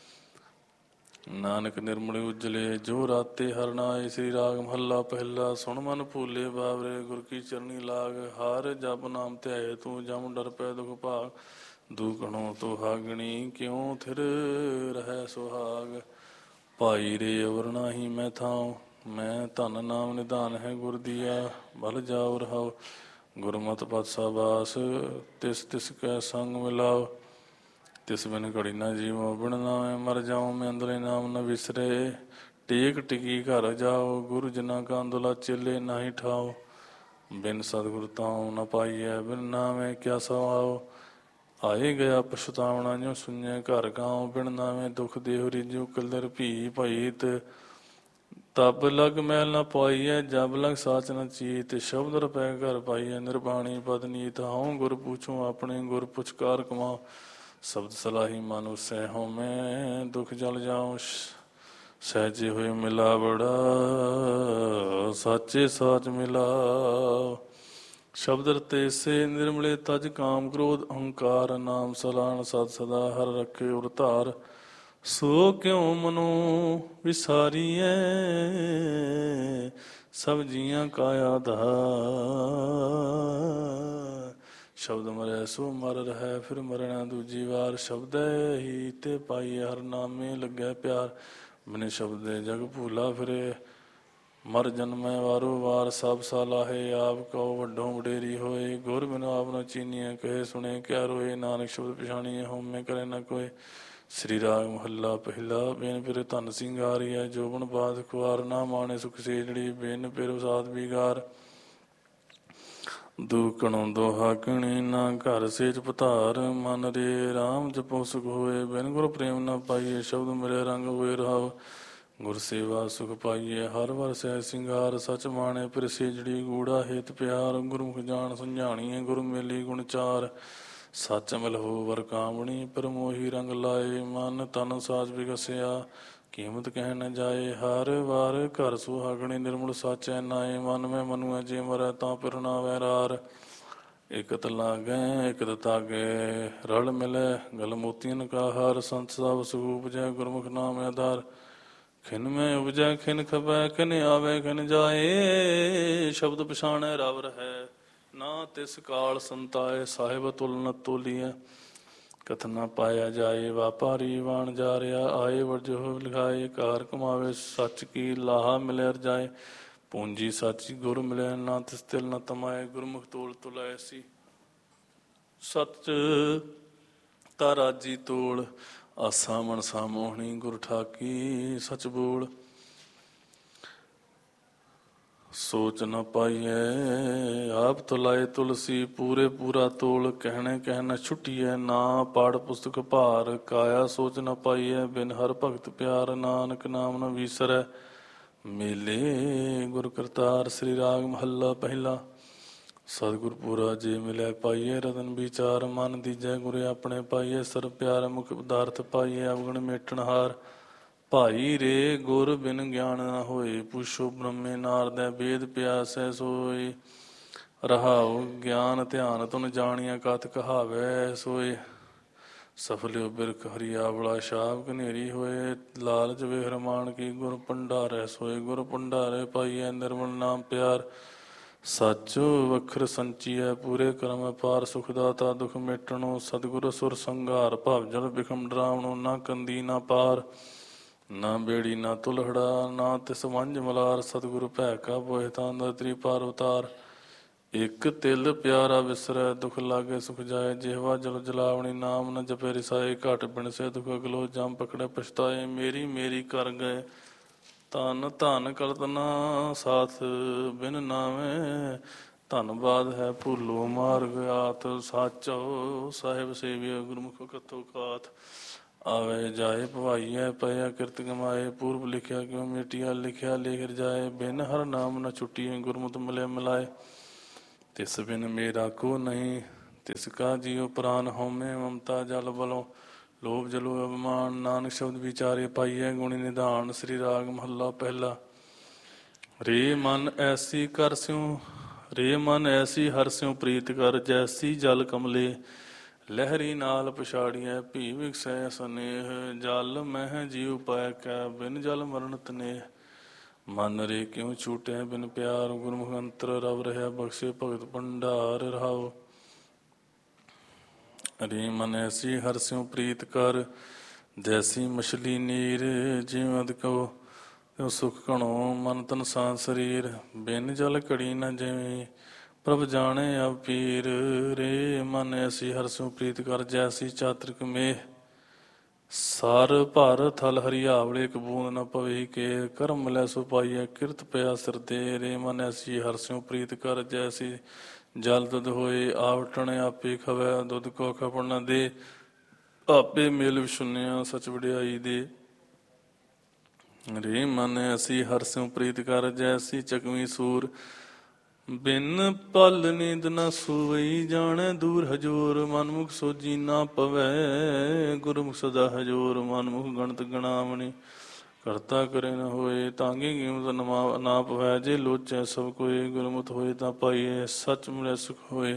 ਨਾਨਕ ਨਿਰਮਲ ਉਜਲੇ ਜੋ ਰਾਤੇ ਹਰਨਾਏ ਸ੍ਰੀ ਰਾਗ ਮਹੱਲਾ ਪਹਿਲਾ ਸੁਣ ਮਨ ਭੂਲੇ ਬਾਵਰੇ ਗੁਰ ਕੀ ਚਰਨੀ ਲਾਗ ਹਰ ਜਪ ਨਾਮ ਧਿਆਏ ਤੂੰ ਜਮ ਡਰ ਪੈ ਦੁਖ ਭਾਗ ਦੂਕਣੋਂ ਤੁਹਾਗਣੀ ਕਿਉਂ ਥਿਰ ਰਹਿ ਸੁਹਾਗ ਭਾਈ ਰੇ ਅਵਰ ਨਾਹੀ ਮੈਂ ਥਾਉ ਮੈਂ ਧਨ ਨਾਮ ਨਿਧਾਨ ਹੈ ਗੁਰ ਦੀਆ ਬਲ ਜਾਉ ਰਹਾਉ ਗੁਰਮਤਿ ਪਤਸਾ ਬਾਸ ਤਿਸ ਤਿਸ ਕੈ ਸੰਗ ਮਿਲਾਓ ਤਿਸ ਬਿਨ ਘੜੀ ਨਾ ਜੀਵੋ ਬਿਨ ਨਾਮੇ ਮਰ ਜਾਉ ਮੈਂ ਅੰਦਲੇ ਨਾਮ ਨ ਵਿਸਰੇ ਟੇਕ ਟਿਕੀ ਘਰ ਜਾਓ ਗੁਰੂ ਜਨਾ ਕਾ ਅੰਦੁਲਾ ਚੇਲੇ ਨਾਹੀ ਠਾਓ ਬਿਨ ਸਤਿਗੁਰ ਤਾਉ ਨ ਪਾਈਐ ਬਿਨ ਨਾਮੇ ਕਿਆ ਸਵਾਓ ਆਏ ਗਿਆ ਪਛਤਾਵਣਾ ਜੋ ਸੁਣਿਆ ਘਰ ਗਾਉ ਬਿਨ ਨਾਮੇ ਦੁਖ ਦੇਹੁ ਰਿਜੂ ਕਲਰ ਭੀ ਭਈਤ ਤਬ ਲਗ ਮੈਲ ਨ ਪਾਈਐ ਜਬ ਲਗ ਸਾਚ ਨ ਚੀਤ ਸ਼ਬਦ ਰਪੈ ਘਰ ਪਾਈਐ ਨਿਰਬਾਣੀ ਪਦ ਨੀਤ ਹਉ ਗੁਰ ਪੁੱਛੂ ਆਪਣੇ ਗੁਰ ਪੁਚਕਾਰ ਕਮਾਉ ਸ਼ਬਦ ਸਲਾਹੀ ਮਨ ਉਸੈ ਹਉਮੈ ਦੁਖ ਜਲ ਜਾਉ ਸਹਿਜੇ ਹੋਏ ਮਿਲਾ ਬੜਾ ਸਾਚੇ ਸਾਚ ਮਿਲਾ ਸ਼ਬਦ ਰਤੇ ਸੇ ਨਿਰਮਲੇ ਤਜ ਕਾਮ ਕ੍ਰੋਧ ਅਹੰਕਾਰ ਨਾਮ ਸਲਾਨ ਸਤ ਸਦਾ ਹਰ ਰੱਖੇ ਉਰ ਧਾਰ ਸੋ ਕਿਉ ਮਨੋ ਵਿਸਾਰੀਐ ਸਭ ਜੀਆਂ ਕਾ ਆਧਾਰ ਸ਼ਬਦ ਮਰੈ ਸੋ ਮਰ ਰਹਿ ਫਿਰ ਮਰਣਾ ਦੂਜੀ ਵਾਰ ਸ਼ਬਦੈ ਹੀ ਤੇ ਪਾਈਐ ਹਰ ਨਾਮੇ ਲੱਗੈ ਪਿਆਰ ਬਿਨੇ ਸ਼ਬਦੇ ਜਗ ਭੂਲਾ ਫਿਰੇ ਮਰ ਜਨਮੈ ਵਾਰੋ ਵਾਰ ਸਭ ਸਾਲਾਹੇ ਆਪ ਕਉ ਵੱਡੋ ਵਡੇਰੀ ਹੋਏ ਗੁਰ ਬਿਨ ਆਪ ਨ ਚੀਨੀਐ ਕਹੇ ਸੁਣੇ ਕਿਆ ਰੋਏ ਨਾਨਕ ਸ਼ਬਦ ਪਛਾਣੀਐ ਹਉਮੈ ਕਰੇ ਨ ਕੋਏ ਸ੍ਰੀ ਰਾਗ ਮਹੱਲਾ ਪਹਿਲਾ ਬੇਨ ਫਿਰ ਧਨ ਸਿੰਗਾਰੀਐ ਜੋਬਨ ਬਾਦ ਖੁਆਰ ਨਾ ਮਾਣੇ ਸੁਖ ਸੇਜੜੀ ਬੇਨ ਫਿਰ ਸਾਧ ਵਿਗਾਰ ਦੂਕਣੋਂ ਦੁਹਾਗਣੀ ਨਾ ਘਰ ਸੇਜ ਪਧਾਰ ਮਨ ਰੇ ਰਾਮ ਜਪੋ ਸੁਖ ਹੋਏ ਬਿਨ ਗੁਰ ਪ੍ਰੇਮ ਨਾ ਪਾਈਏ ਸ਼ਬਦ ਮਿਲੇ ਰੰਗ ਹੋਏ ਰਹਾਉ ਗੁਰ ਸੇਵਾ ਸੁਖ ਪਾਈਏ ਹਰ ਵਰ ਸਹਿ ਸਿੰਗਾਰ ਸਚ ਮਾਣੇ ਫਿਰ ਸੇਜੜੀ ਗੂੜਾ ਹੇਤ ਪਿਆਰ ਗੁਰਮੁਖ ਜਾਣ ਸਮਝਾਣੀਏ ਗੁਰ ਮੇਲੀ ਗੁਣ ਚਾਰ ਸੱਚ ਮਿਲ ਹੋ ਵਰ ਕਾਮਣੀ ਪਰ ਮੋਹੀ ਰੰਗ ਲਾਏ ਮਨ ਤਨ ਸਾਜ ਵਿਗਸਿਆ ਕੀਮਤ ਕਹਿ ਨ ਜਾਏ ਹਰ ਵਾਰ ਘਰ ਸੁਹਾਗਣੀ ਨਿਰਮਲ ਸਾਚੈ ਨਾਏ ਮਨ ਮੈਂ ਮਨੁਐ ਜੇ ਮਰੈ ਤਾਂ ਫਿਰ ਨਾ ਵੈਰਾਰ ਇਕਤ ਲਾਗੈ ਇਕਤ ਤਾਗੈ ਰਲ ਮਿਲੈ ਗਲ ਮੋਤੀਨ ਕਾ ਹਾਰ ਸੰਤ ਸਭ ਸੁਖ ਉਪਜੈ ਗੁਰਮੁਖ ਨਾਮ ਆਧਾਰ ਖਿਨ ਮੈਂ ਉਪਜੈ ਖਿਨ ਖਪੈ ਖਿਨ ਆਵੇ ਖਿਨ ਜਾਏ। ਸ਼ਬਦ ਪਛਾਣੈ ਰਵ ਰਹੈ ਨਾ ਤਿਸ ਕਾਲ ਸੰਤਾਏ। ਸਾਹਿਬ ਤੁਲ ਨ ਤੋਲੀਐ ਕਥ ਨਾ ਪਾਇਆ ਜਾਏ। ਵਾਪਾਰੀ ਵਾਣ ਜਾ ਰਿਹਾ ਆਏ ਵਰਜੋ ਲਿਖਾਏ। ਕਾਰ ਕਮਾਵੇ ਸੱਚ ਕੀ ਲਾਹਾ ਮਿਲਿਆ ਰਜਾਏ। ਪੂੰਜੀ ਸਾਚੀ ਗੁਰ ਮਿਲਿਆ ਨਾ ਤਿਸ ਤਿਲ ਨ ਤਮਾਏ। ਗੁਰਮੁਖ ਤੋਲ ਤੁਲਾਇ ਸੀ ਸੱਚ ਤਾ ਰਾਜੀ ਤੋਲ। ਆਸਾ ਮਨਸਾ ਮੋਹਣੀ ਗੁਰ ਠਾਕੀ ਸਚ ਬੋਲ। ਸੋਚ ਨ ਪਾਈਐ ਆਪ ਤੁਲਾਏ ਤੁਲਸੀ ਪੂਰੇ ਪੂਰਾ ਤੋਲ। ਕਹਿਣੇ ਕਹਿਣਾ ਛੁੱਟੀਐ ਨਾ ਪਾੜ ਪੁਸਤਕ ਭਾਰ। ਕਾਇਆ ਸੋਚ ਨ ਪਾਈਐ ਬਿਨ ਹਰ ਭਗਤ ਪਿਆਰ। ਨਾਨਕ ਨਾਮ ਨ ਵੀਸਰੈ ਮੇਲੇ ਗੁਰ ਕਰਤਾਰ। ਸ੍ਰੀ ਰਾਗ ਮਹੱਲਾ ਪਹਿਲਾ। ਸਤਿਗੁਰ ਪੂਰਾ ਜੇ ਮਿਲਿਆ ਪਾਈਏ ਰਤਨ ਵਿਚਾਰ। ਮਨ ਦੀਜੈ ਗੁਰੇ ਆਪਣੇ ਪਾਈਏ ਸਰਬ ਪਿਆਰ। ਮੁਖ ਪਦਾਰਥ ਪਾਈਏ ਅਵਗਣ ਮੇਟਣ ਹਾਰ। ਭਾਈ ਰੇ ਗੁਰ ਬਿਨ ਗਿਆਨ ਨਾ ਹੋਏ। ਪੁੱਛੋ ਬ੍ਰਹਮੇ ਨਾਰਦੈ ਵੇਦ ਪਿਆਸੈ ਸੋਏ। ਰਹਾਉ ਗਿਆਨ ਧਿਆਨ ਤੁਨ ਜਾਣੀਆਂ ਕਥ ਕਹਾਵੈ ਸੋਏ। ਸਫਲਿਓ ਬਿਰਖ ਹਰੀਆਵਲਾ ਸ਼ਾਪ ਘਨੇਰੀ ਹੋਏ। ਲਾਲਚ ਵੇਹਰ ਮਾਨ ਕੀ ਗੁਰ ਭੰਡਾਰੈ ਸੋਏ। ਗੁਰ ਭੰਡਾਰੇ ਪਾਈਐ ਨਿਰਮਲ ਨਾਮ ਪਿਆਰ। ਸੱਚ ਵਖਰ ਸੰਚੀਐ ਪੂਰੇ ਕਰਮ ਅਪਾਰ। ਸੁਖ ਦਾਤਾ ਦੁਖ ਮੇਟਣੋ ਸਤਿਗੁਰ ਸੁਰ ਸੰਘਾਰ। ਭਵ ਜਲ ਬਿਖਮ ਡਰਾਵਣੋ ਨਾ ਕੰਦੀ ਨਾ ਪਾਰ। ਨਾ ਬੇੜੀ ਨਾ ਤੁਲਹੜਾ ਨਾ ਤਿਸ ਵੰਝ ਮਲਾਰ। ਸਤਿਗੁਰ ਭੈ ਕਾ ਬੋਹਿ ਤਾਂ ਦਰਿ ਪਾਰ ਉਤਾਰ। ਇਕ ਤਿਲ ਪਿਆਰਾ ਵਿਸਰੈ ਦੁਖ ਲਾਗੇ ਸੁਖ ਜਾਏ। ਜਿਹਵਾ ਜਲ ਜਲਾਵਣੀ ਨਾਮ ਨ ਜਪੇ ਰਿਸਾਏ। ਘਟ ਬਿਨਸੇ ਦੁਖ ਅਗਲੋ ਜਮ ਪਕੜੇ ਪਛਤਾਏ। ਮੇਰੀ ਮੇਰੀ ਕਰ ਗਏ ਧਨ ਧਨ ਕਲਤਨਾ ਸਾਥ ਬਿਨ ਨਾਵੇਂ। ਧੰਨਵਾਦ ਹੈ ਭੁੱਲੋ ਮਾਰਗ ਆਤ। ਸਾਚੋ ਸਾਹਿਬ ਸੇਵੀਆ ਗੁਰਮੁਖ ਕਥੋ ਕਾਥ। ਆਵੇ ਜਾਏ ਭਵਾਈਐ ਪਇਆ ਕਿਰਤ ਕਮਾਏ। ਪੂਰਬ ਲਿਖਿਆ ਕਿਉ ਮੇਟਿਆ ਲਿਖਿਆ ਲੇਖ ਰਜਾਏ। ਬਿਨ ਹਰ ਨਾਮ ਨ ਛੁੱਟੀਐ ਗੁਰਮਤਿ ਮਿਲੇ ਮਿਲਾਏ। ਤਿਸ ਬਿਨ ਮੇਰਾ ਕੋ ਨਹੀਂ ਤਿਸ ਕਾ ਜੀਉ ਪ੍ਰਾਨ। ਹਉਮੈ ਮਮਤਾ ਜਲ ਬਲੋਂ ਲੋਭ ਜਲੋ ਅਭਿਮਾਨ। ਨਾਨਕ ਸ਼ਬਦ ਵਿਚਾਰੇ ਪਾਈਐ ਗੁਣੀ ਨਿਧਾਨ। ਸ੍ਰੀ ਰਾਗ ਮਹੱਲਾ ਪਹਿਲਾ। ਰੇ ਮਨ ਐਸੀ ਕਰ ਸਿਉ ਰੇ ਮਨ ਐਸੀ ਹਰ ਸਿਉ ਪ੍ਰੀਤ ਕਰ। ਜੈਸੀ ਜਲ ਕਮਲੇ ਲਹਿਰੀ ਨਾਲ ਪਛਾੜੀਐ। ਭੀ ਵਿਕਸੈ ਸਨੇਹ ਜਲ ਮਹਿ ਜੀਉ ਪਾਇ ਕੈ। ਬਿਨ ਜਲ ਮਰਨ ਤਨੇਹ ਮਨ ਰੇ ਕਿਉ ਛੂਟੈ ਬਿਨ ਪਿਆਰ। ਗੁਰਮੁਖ ਅੰਤਰ ਰਵ ਰਹਿਆ ਬਖਸ਼ੇ ਭਗਤ ਭੰਡਾਰ। ਰਹਾਉ ਰੇ ਮਨ ਐਸੀ ਹਰ ਸਿਉ ਪ੍ਰੀਤ ਕਰ। ਜੈਸੀ ਮਛਲੀ ਨੀਰ ਜਿਉ ਅਦ ਕੋ ਤਿਉ ਸੁਖ ਘਣੋ ਮਨ ਤਨ ਸਾਧ ਸਰੀਰ। ਬਿਨ ਜਲ ਘੜੀ ਨ ਜਿਵੇਂ ਪ੍ਰਭ ਜਾਣੇ ਅਵ ਪੀਰ। ਰੇ ਮਨ ਐਸੀ ਹਰ ਸਿਉ ਪ੍ਰੀਤ ਕਰ। ਜੈਸੀ ਚਾਤ੍ਰਿਕ ਮੇਹ ਸਰ ਭਰ ਥਲ ਹਰਿਆਵਲੇ। ਇੱਕ ਬੂੰਦ ਨ ਪਵੇ ਕੇ ਕਰਮ ਮਿਲੈ ਸੋ ਪਾਈਐ। ਕਿਰਤ ਪਿਆ ਸਿਰ ਦੇ ਰੇ ਮਨ ਐਸੀ ਹਰ ਸਿਉ ਪ੍ਰੀਤ ਕਰ। ਜੈਸੀ ਜਲ ਦੁੱਧ ਹੋਏ ਆਵਟਣ ਆਪੇ ਖਵੈ। ਦੁੱਧ ਕੋ ਖਪਣ ਨ ਦੇ ਆਪੇ ਮੇਲ ਵਿਸ਼ੁੰਨਿਆ ਸਚ ਵਡਿਆਈ ਦੇ। ਰੇ ਮਨ ਐਸੀ ਹਰ ਸਿਉ ਪ੍ਰੀਤ ਕਰ। ਜੈਸੀ ਚਕਵੀ ਸੂਰ ਬਿਨ ਪਲ ਨੀਂਦ ਨ ਸੋਵਈ। ਜਾਣੈ ਦੂਰ ਹਜੂਰ ਮਨਮੁਖ ਸੋਜੀ ਨਾ ਪਵੈ। ਗੁਰਮੁਖ ਸਦਾ ਹਜੂਰ ਮਨਮੁਖ ਗਣਤ ਗਣਾਵਣੀ। ਕਰਤਾ ਕਰੇ ਨ ਹੋਏ ਤਾਂਗੀ ਕੀਮਤ ਨਾ ਪਵੈ। ਜੇ ਲੋਚੈ ਸਭ ਕੋਏ ਗੁਰਮੁਖ ਹੋਏ ਤਾਂ ਪਾਈਏ। ਸੱਚ ਮਿਲੇ ਸੁਖ ਹੋਏ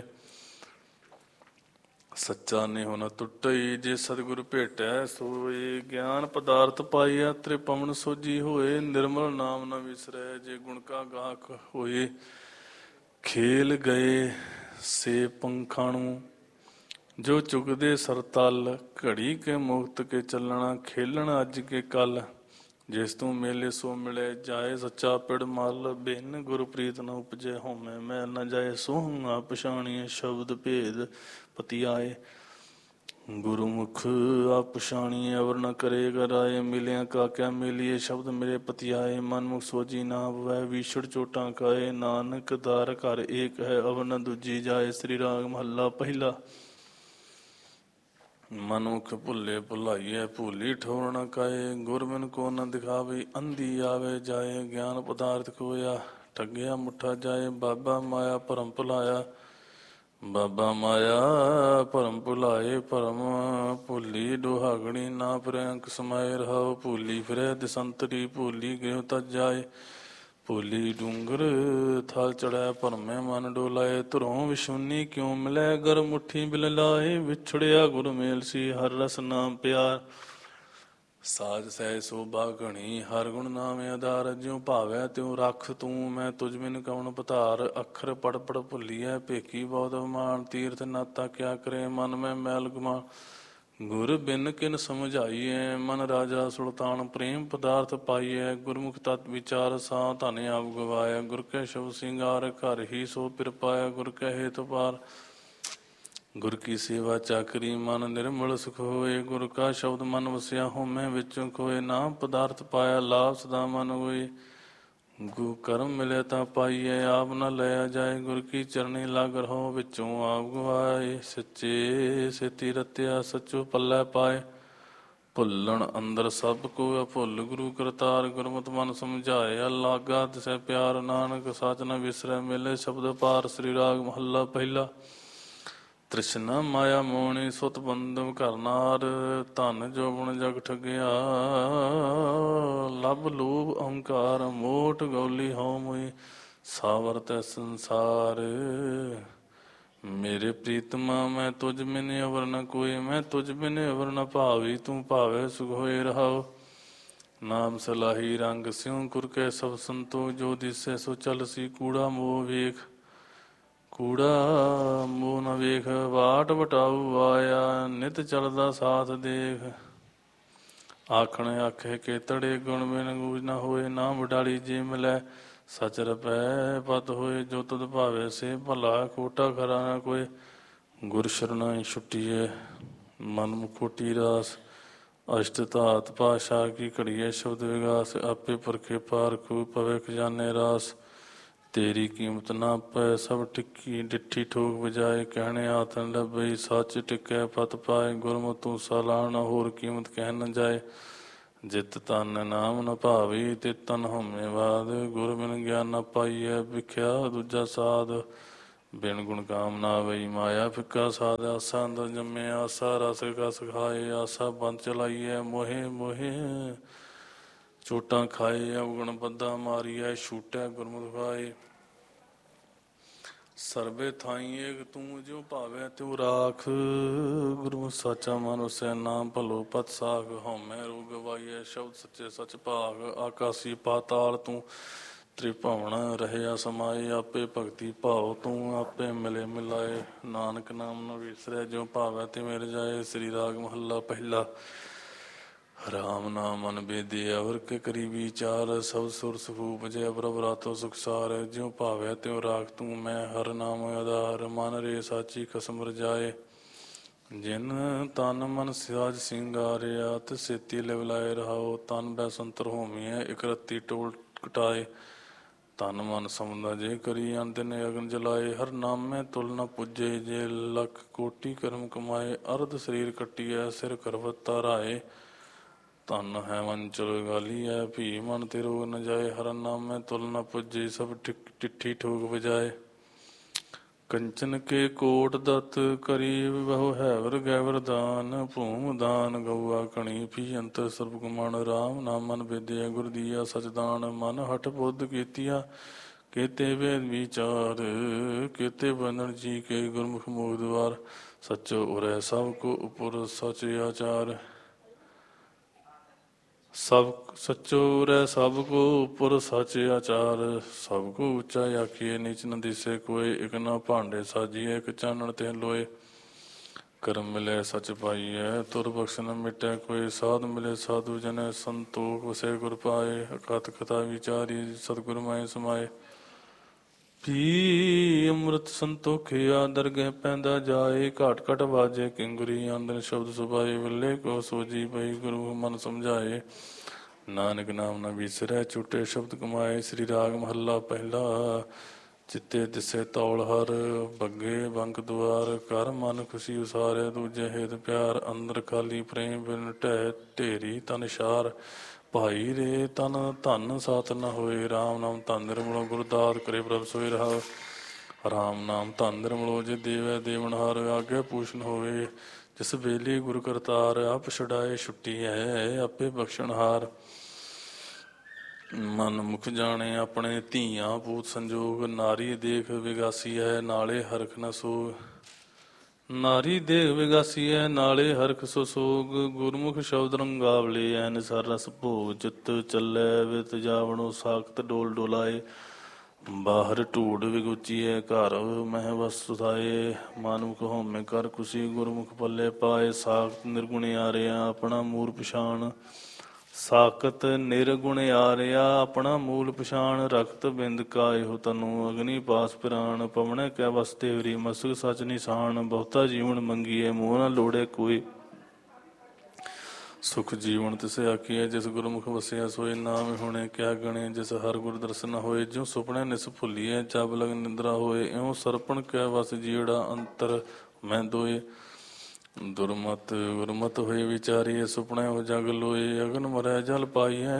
ਸੱਚਾ ਨੇਹੁ ਨ ਟੁੱਟਈ। ਜੇ ਸਤਿਗੁਰ ਭੇਟੈ ਸੋਏ ਗਿਆਨ ਪਦਾਰਥ ਪਾਈਆ। ਤ੍ਰਿਪਵਨ ਸੋਜੀ ਹੋਏ ਨਿਰਮਲ ਨਾਮ ਨ ਵਿਸਰੈ। ਜੇ ਗੁਣ ਕਾ ਗਾਹਕ ਹੋਏ ਖੇਲ ਗਏ ਸੇ ਪੰਖਾਣੂ। ਜੋ ਚੁਗਦੇ ਸਰਤਲ ਘੜੀ ਕੇ ਮੁਕਤ ਕੇ ਚੱਲਣਾ। ਖੇਲਣ ਅੱਜ ਕੇ ਕੱਲ ਜਿਸ ਤੂੰ ਮੇਲੇ ਸੋ ਮਿਲੇ ਜਾਏ। ਸੱਚਾ ਪਿੜ ਮਲ ਬਿਨ ਗੁਰਪ੍ਰੀਤ ਨ ਉਪਜੈ। ਹਉਮੈ ਮੈਲ ਨ ਜਾਏ ਸੋਹੰਗਾ ਪਛਾਣੀਐ। ਸ਼ਬਦ ਭੇਦ ਪਤੀ ਆਏ ਗੁਰਮੁਖ ਆਪ ਪਛਾਣੀਐ। ਅਵਰ ਨ ਕਰੇ ਗਰਾਏ ਮਿਲਿਆ ਕਾ ਕਿਆ ਮੇਲੀਏ। ਸ਼ਬਦ ਮਿਲੇ ਪਤੀ ਆਏ ਮਨਮੁਖ ਸੋਜੀ ਨਾ ਪਵੈ। ਵੀਛੜ ਚੋਟਾਂ ਖਾਏ ਨਾਨਕ ਦਰ ਘਰ ਏਕ ਹੈ। ਅਵਰ ਨ ਦੂਜੀ ਜਾਏ। ਸ੍ਰੀ ਰਾਗ ਮਹੱਲਾ ਪਹਿਲਾ। ਮਨੁਖ ਭੁੱਲੇ ਭੁਲਾਈਐ ਭੂਲੀ ਠੋਰ ਨ ਕਾਏ। ਗੁਰ ਬਿਨ ਕੋ ਨ ਦਿਖਾਵੇ ਅੰਧੀ ਆਵੇ ਜਾਏ। ਗਿਆਨ ਪਦਾਰਥ ਖੋਇਆ ਠੱਗਿਆ ਮੁੱਠਾ ਜਾਏ। ਬਾਬਾ ਮਾਇਆ ਭਰਮ ਭੁਲਾਇਆ ਬਾਬਾ ਮਾਇਆ ਭਰਮ ਭੁਲਾਏ। ਭਰਮ ਭੁੱਲੀ ਡੋਹਾਗਣੀ ਨਾ ਫਿਰੈ ਅੰਕ ਸਮਾਏ। ਰਹਾਉ ਭੂਲੀ ਫਿਰੈ ਦਿਸੰਤਰੀ ਭੂਲੀ ਗ੍ਰਹਿ ਤਜ ਜਾਏ। ਭੂਲੀ ਡੂੰਗਰ ਥਲ ਚੜ੍ਹੈ ਭਰਮੇ ਮਨ ਡੋਲਾਏ। ਧੁਰੋਂ ਵਿਛੁੰਨੀ ਕਿਉ ਮਿਲੈ ਗਰ ਮੁੱਠੀ ਬਿਲ ਲਾਏ। ਵਿਛੜਿਆ ਗੁਰ ਮੇਲ ਸੀ ਹਰ ਰਸ ਨਾਮ ਪਿਆਰ। ਸਾਜ ਸਹਿ ਸੋਭਾ ਘਣੀ ਹਰ ਗੁਣ ਨਾਮੇ ਆਧਾਰ ਜਿਉ ਭਾਵੈ ਤਿਉ ਰਖ ਤੂੰ ਮੈਂ ਤੁਝ ਬਿਨ ਕਉਣ ਪਧਾਰ ਅੱਖਰ ਪੜ ਪੜ ਭੁੱਲੀਐ ਭੇਖੀ ਬਹੁਤ ਅਭਿਮਾਨ ਤੀਰਥ ਨਾਤਾ ਕਿਆ ਕਰੇ ਮਨ ਮੈਂ ਮੈਲ ਗੁਮਾ ਗੁਰ ਬਿਨ ਕਿਨ ਸਮਝਾਈਐ ਮਨ ਰਾਜਾ ਸੁਲਤਾਨ ਪ੍ਰੇਮ ਪਦਾਰਥ ਪਾਈਐ ਗੁਰਮੁਖ ਤਤ ਵਿਚਾਰ ਸਾ ਧਨ ਆਪ ਗਵਾਇਆ ਗੁਰ ਕੈ ਸ਼ਬਦ ਸਿੰਗਾਰ ਘਰ ਹੀ ਸੋ ਪਿਰ ਪਾਇਆ ਗੁਰ ਕੈ ਹੇਤੁ ਪਾਰ ਗੁਰ ਕੀ ਸੇਵਾ ਚਾਕਰੀ ਮਨ ਨਿਰਮਲ ਸੁਖ ਹੋਏ ਗੁਰ ਕਾ ਸ਼ਬਦ ਮਨ ਵਸਿਆ ਹੋਮੈ ਵਿੱਚੋਂ ਕੋਏ ਨਾਮ ਪਦਾਰਥ ਪਾਇਆ ਲਾਭ ਸਦਾ ਮਨ ਹੋਏ ਗੁ ਕਰਮ ਮਿਲੇ ਤਾਂ ਪਾਈਐ ਆਪ ਨਾ ਲਿਆ ਜਾਏ ਗੁਰ ਕੀ ਚਰਣੀ ਲਗ ਰਹੋ ਵਿੱਚੋਂ ਆਪ ਗਵਾਏ ਸੱਚੇ ਸੇਤੀ ਰਤਿਆ ਸੱਚੋ ਪੱਲੇ ਪਾਏ ਭੁੱਲਣ ਅੰਦਰ ਸਭ ਕੋ ਭੁੱਲ ਗੁਰੂ ਕਰਤਾਰ ਗੁਰਮਤਿ ਮਨ ਸਮਝਾਇਆ ਲਾਗਾ ਤਿਸੈ ਪਿਆਰ ਨਾਨਕ ਸਚ ਨ ਵਿਸਰੈ ਮਿਲੇ ਸ਼ਬਦ ਪਾਰ ਸ੍ਰੀ ਰਾਗ ਮਹੱਲਾ ਪਹਿਲਾ ਤ੍ਰਿਸ਼ਨਾ ਮਾਇਆ ਮੋਣੀ ਸੁਤ ਬੰਧਮ ਕਰਨਾਰ ਧਨ ਜੋਬਨ ਜਗ ਠਗਿਆ ਲਬ ਲੋਭ ਅਹੰਕਾਰ ਮੋਟ ਗੌਲੀ ਹਉ ਮੋਈ ਸਾਵਰ ਤੈ ਸੰਸਾਰ ਮੇਰੇ ਪ੍ਰੀਤਮਾ ਮੈਂ ਤੁਝ ਬਿਨ ਅਵਰ ਨ ਕੋਈ ਮੈਂ ਤੁਝ ਬਿਨ ਅਵਰ ਨ ਭਾਵੀ ਤੂੰ ਭਾਵੇ ਸੁਖ ਹੋਏ ਰਹਾਓ ਨਾਮ ਸਲਾਹੀ ਰੰਗ ਸਿਉ ਗੁਰ ਕੈ ਸਭ ਸੰਤੋ ਜੋ ਦਿਸੈ ਸੋ ਚਲ ਸੀ ਕੂੜਾ ਮੋਹ ਵੇਖ ਕੂੜਾ ਮੂੰਹ ਨ ਵੇਖ ਵਾਟ ਵਟਾਊ ਆਇਆ ਨਿਤ ਚਲਦਾ ਸਾਥ ਦੇਖ ਆਖਣ ਆਖੇ ਕੇ ਤੜੇ ਗੁਣ ਬਿਨ ਗੂਜ ਨ ਹੋਏ ਨਾ ਵਡਾਲੀ ਜੇ ਮਿਲੈ ਸਚ ਰਪੈ ਪਤ ਹੋਏ ਜੋ ਤਦ ਭਾਵੇ ਸੇ ਭਲਾ ਕੋਟਾ ਖਰਾ ਨ ਕੋਈ ਗੁਰ ਸ਼ਰਨਾਈ ਛੁੱਟੀਐ ਮਨ ਮੁਖੋਟੀ ਰਾਸ ਅਸ਼ਟ ਧਾਤ ਪਾਸ਼ਾ ਕੀ ਘੜੀਏ ਸ਼ਬਦ ਵਿਗਾਸ ਆਪੇ ਪਰਖੇ ਪਾਰਖੂ ਪਵੇ ਖਜ਼ਾਨੇ ਰਾਸ ਤੇਰੀ ਕੀਮਤ ਨਾ ਪੈ ਸਭ ਟਿੱਕੀ ਡਿੱਠੀ ਠੋਕ ਵਜਾਏ ਕਹਿਣੇ ਆਤਨ ਲੱਭਈ ਸੱਚ ਟਿਕੈ ਪਤ ਪਾਏ ਗੁਰਮਤਿ ਤੂੰ ਸਲਾਹ ਨਾ ਹੋਰ ਕੀਮਤ ਕਹਿ ਨ ਜਾਏ ਜਿਤ ਤਨ ਨਾਮ ਨ ਭਾਵੀ ਤੇ ਤਨ ਹਉਮੈ ਬਾਦ ਗੁਰ ਬਿਨ ਗਿਆਨ ਨ ਪਾਈਐ ਵਿਖਿਆ ਦੂਜਾ ਸਾਧ ਬਿਨ ਗੁਣ ਕਾਮ ਨਾ ਵਈ ਮਾਇਆ ਫਿੱਕਾ ਸਾਧ ਆਸਾ ਅੰਦਰ ਜੰਮੇ ਆਸਾ ਰਸ ਕਸ ਖਾਏ ਆਸਾ ਬੰਦ ਚਲਾਈਐ ਮੋਹੇ ਮੋਹੇ ਚੋਟਾਂ ਖਾਏ ਅਵਗੁਣ ਬੱਧਾ ਮਾਰੀਐ ਛੂਟੈ ਗੁਰਮੁਖ ਖਾਏ ਸਰਬੇ ਥਾਈ ਏਕ ਤੂੰ ਜੋ ਭਾਵੈ ਤਿਉ ਰਾਖ ਗੁਰੂ ਸਾਚਾ ਮਨ ਵਸੈ ਨਾਮ ਭਲੋ ਪਤ ਸਾਖ ਹਉਮੈ ਰੋਗ ਗਵਾਈਐ ਸ਼ਬਦ ਸੱਚੇ ਸਚ ਭਾਗ ਆਕਾਸੀ ਪਾਤਾਲ ਤੂੰ ਤ੍ਰਿਭਵਨ ਰਹਿਆ ਸਮਾਏ ਆਪੇ ਭਗਤੀ ਭਾਉ ਤੂੰ ਆਪੇ ਮਿਲੇ ਮਿਲਾਏ ਨਾਨਕ ਨਾਮ ਨ ਵਿਸਰੈ ਜੋ ਭਾਵੈ ਤੇ ਮਿਲ ਜਾਏ ਸ੍ਰੀ ਰਾਗ ਮਹੱਲਾ ਪਹਿਲਾ ਰਾਮ ਨਾਮ ਮਨ ਬੇਦੇ ਅਵਰ ਕੇ ਕਰੀ ਵਿਚਾਰ ਸਭ ਸੁਰ ਸਫੂਪ ਜੈ ਪ੍ਰਭ ਰਾਤੋ ਸੁਖਸਾਰ ਜਿਉ ਭਾਵੈ ਤਿਉ ਰਾਖ ਤੂੰ ਮੈਂ ਹਰ ਨਾਮ ਆਧਾਰ ਮਨ ਰੇ ਸਾਚੀ ਕਸਮ ਰਜਾਏ ਜਿਨ ਤਨ ਮਨ ਸਿਆਜ ਸਿੰਗਾਰਿਆ ਤੇ ਸੇਤੀ ਲਿਵ ਲਾਏ ਰਹਾਓ ਤਨ ਬੈ ਸੰਤਰ ਹੋਮੀਐ ਇਕ ਰੱਤੀ ਟੋਲ ਕਟਾਏ ਤਨ ਮਨ ਸਮਦਾ ਜੇ ਕਰੀ ਅੰਦਿਨ ਅਗਨ ਜਲਾਏ ਹਰ ਨਾਮੈ ਤੁਲ ਨ ਪੁੱਜੇ ਜੇ ਲੱਖ ਕੋਟੀ ਕਰਮ ਕਮਾਏ ਅਰਧ ਸਰੀਰ ਕੱਟੀਐ ਸਿਰ ਕਰਵਤ ਧਾਰਾਏ ਧਨ ਹੈ ਵੰਚਲ ਗਾਲੀਐ ਭੀ ਮਨ ਤੇ ਰੋਗ ਨ ਜਾਏ ਹਰ ਨਾਮੈ ਤੁਲ ਨ ਪੁੱਜੇ ਸਭ ਟਿੱਠੀ ਠੋਕ ਵਜਾਏ ਕੰਚਨ ਕੇ ਕੋਟ ਦਤ ਕਰੀ ਬਹੁ ਹੈਵਰ ਗੈਵਰ ਦਾਨ ਭੂਮ ਦਾਨ ਗਊਆ ਕਣੀ ਪੀ ਅੰਤਰ ਸਰਬ ਗੁਮਣ ਰਾਮ ਨਾਮ ਮਨ ਬੇਦਿਆ ਗੁਰ ਦੀਆ ਸਚਦਾਨ ਮਨ ਹਠ ਬੁੱਧ ਕੀਤੀਆ ਕੇਤੇ ਵੇਦ ਵਿਚਾਰ ਕੇਤੇ ਬੰਧਨ ਜੀ ਕੇ ਗੁਰਮੁਖ ਮੋਗ ਦਵਾਰ ਸਚੋ ਉਰੈ ਸਭ ਕੋ ਉਪਰ ਸਚ ਆਚਾਰ ਸਭ ਸਚੋ ਰਹਿ ਸਭ ਕੋ ਉਪਰ ਸਚ ਆਚਾਰ ਸਭ ਕੋ ਉੱਚਾ ਆਖੀਏ ਨੀਚ ਨ ਦਿਸੇ ਕੋਏ ਇਕ ਨਾ ਭਾਂਡੇ ਸਾਜੀਏ ਇਕ ਚਾਨਣ ਤੇ ਲੋਏ ਕਰਮ ਮਿਲੇ ਸਚ ਪਾਈਐ ਤੁਰ ਬਖਸ਼ ਨ ਮਿਟੈ ਕੋਈ ਸਾਧ ਮਿਲੇ ਸਾਧੂ ਜਨੈ ਸੰਤੋਖ ਵਸੇ ਗੁਰ ਪਾਏ ਅਕਥ ਕਥਾ ਵਿਚਾਰੀ ਸਤਿਗੁਰ ਮਾਏ ਸਮਾਏ ਪੀ ਅੰਮ੍ਰਿਤ ਸੰਤੋਖਿਆ ਦਰਗਹਿ ਪੈਂਦਾ ਜਾਏ ਘਾਟ ਘਟ ਵਾਜੇ ਕਿੰਗੁਰੀ ਆਂਦਨ ਸ਼ਬਦ ਸੁਭਾਏ ਵੱਲੇ ਕੋ ਸੋਜੀ ਪਈ ਗੁਰੂ ਮਨ ਸਮਝਾਏ ਨਾਨਕ ਨਾਮ ਨ ਵਿਸਰੈ ਝੂਟੇ ਸ਼ਬਦ ਕਮਾਏ ਸ੍ਰੀ ਰਾਗ ਮਹੱਲਾ ਪਹਿਲਾ ਚਿੱਤੇ ਦਿਸੇ ਤੌਲ ਹਰ ਬੱਗੇ ਬੰਕ ਦੁਆਰ ਕਰ ਮਨ ਖੁਸ਼ੀ ਉਸਾਰੇ ਦੂਜੇ ਹੇਤ ਪਿਆਰ ਅੰਦਰ ਖਾਲੀ ਪ੍ਰੇਮ ਬਿਨ ਢਹਿ ਢੇਰੀ ਤਨ ਸ਼ਾਰ ਭਾਈ ਰੇ ਤਨ ਧਨ ਸਾਤ ਨ ਹੋਏ ਰਾਮ ਨਾਮ ਧਨ ਨਿਰਮਲੋ ਗੁਰਦਾਤ ਕਰੇ ਪ੍ਰਭ ਸੋਇ ਰਹਾ ਰਾਮ ਨਾਮ ਧਨ ਨਿਰਮਲੋ ਜੇ ਦੇਵੈ ਦੇਵਨਹਾਰ ਆਗੇ ਪੂਸ਼ਨ ਹੋਵੇ ਜਿਸ ਵੇਲੇ ਗੁਰੂ ਕਰਤਾਰ ਆਪ ਛਡਾਏ ਛੁੱਟੀ ਹੈ ਆਪੇ ਬਖਸ਼ਣਹਾਰ ਮਨ ਮੁਖ ਜਾਣੇ ਆਪਣੇ ਧੀਆਂ ਪੂਤ ਸੰਜੋਗ ਨਾਰੀ ਦੇਖ ਵਿਗਾਸੀ ਹੈ ਨਾਲੇ ਹਰਖ ਨ ਸੋਗ ਨਾਰੀ ਦੇਹ ਵਿਗਾਸੀਐ ਨਾਲੇ ਹਰਖ ਸੋ ਸੋਗ। ਗੁਰਮੁਖ ਸ਼ਬਦ ਰੰਗਾਵਲੇ ਐ ਨਿਸਰ ਰਸ ਭੋਗ। ਚਿੱਤ ਚੱਲੈ ਵਿਤ ਜਾਵਣੋ ਸਾਖਤ ਡੋਲ ਡੋਲਾਏ। ਬਾਹਰ ਢੂੜ ਵਿਗੁਚੀਐ ਘਰ ਮਹਿ ਵਸ ਸੁਧਾਏ। ਮਾਨੁਖ ਹਉਮੈ ਕਰ ਕੁਸੀ ਗੁਰਮੁਖ ਪੱਲੇ ਪਾਏ। ਸਾਖਤ ਨਿਰਗੁਣਿਆਰਿਆ ਆਪਣਾ ਮੂਲ ਪਛਾਣ। ਸਾਕਤ ਨਿਰਗੁਣਿਆਰਿਆ ਆਪਣਾ ਮੂਲ ਪਛਾਣ। ਰਖਤ ਬਿੰਦ ਕਾਇਓ ਤਨੂ ਅਗਨੀ ਪਾਸ ਪਿਰਾਣ। ਪਵਣੈ ਕੈ ਵਸ ਤੇਵਰੀ ਮਸਕ ਸਚ ਨਿਸ਼ਾਨ। ਬਹੁਤਾ ਜੀਵਨ ਮੰਗੀਐ ਮੋਹ ਨ ਲੋੜੇ ਕੋਈ। ਸੁਖ ਜੀਵਨ ਤਿਸ ਆਖੀਐ ਜਿਸ ਗੁਰਮੁਖ ਵਸਿਆ ਸੋਏ। ਨਾਮ ਹੁਣੇ ਕਿਆ ਗਣੇ ਜਿਸ ਹਰ ਗੁਰ ਦਰਸ਼ਨ ਹੋਏ। ਜਿਉ ਸੁਪਨੇ ਨਿਸ ਭੁੱਲੀਐ ਜਬ ਲਗ ਨਿੰਦਰਾ ਹੋਏ। ਇਉ ਸਰਪਣ ਕੈ ਵਸ ਜੀੜਾ ਅੰਤਰ ਮੈਂ ਦੋਏ। ਦੁਰਮਤ ਗੁਰਮਤ ਹੋਏ ਵਿਚਾਰੀਏ ਸੁਪਨੇ ਹੋ ਜਗ ਲੋਏ। ਅਗਨ ਮਰੈ ਜਲ ਪਾਈਐ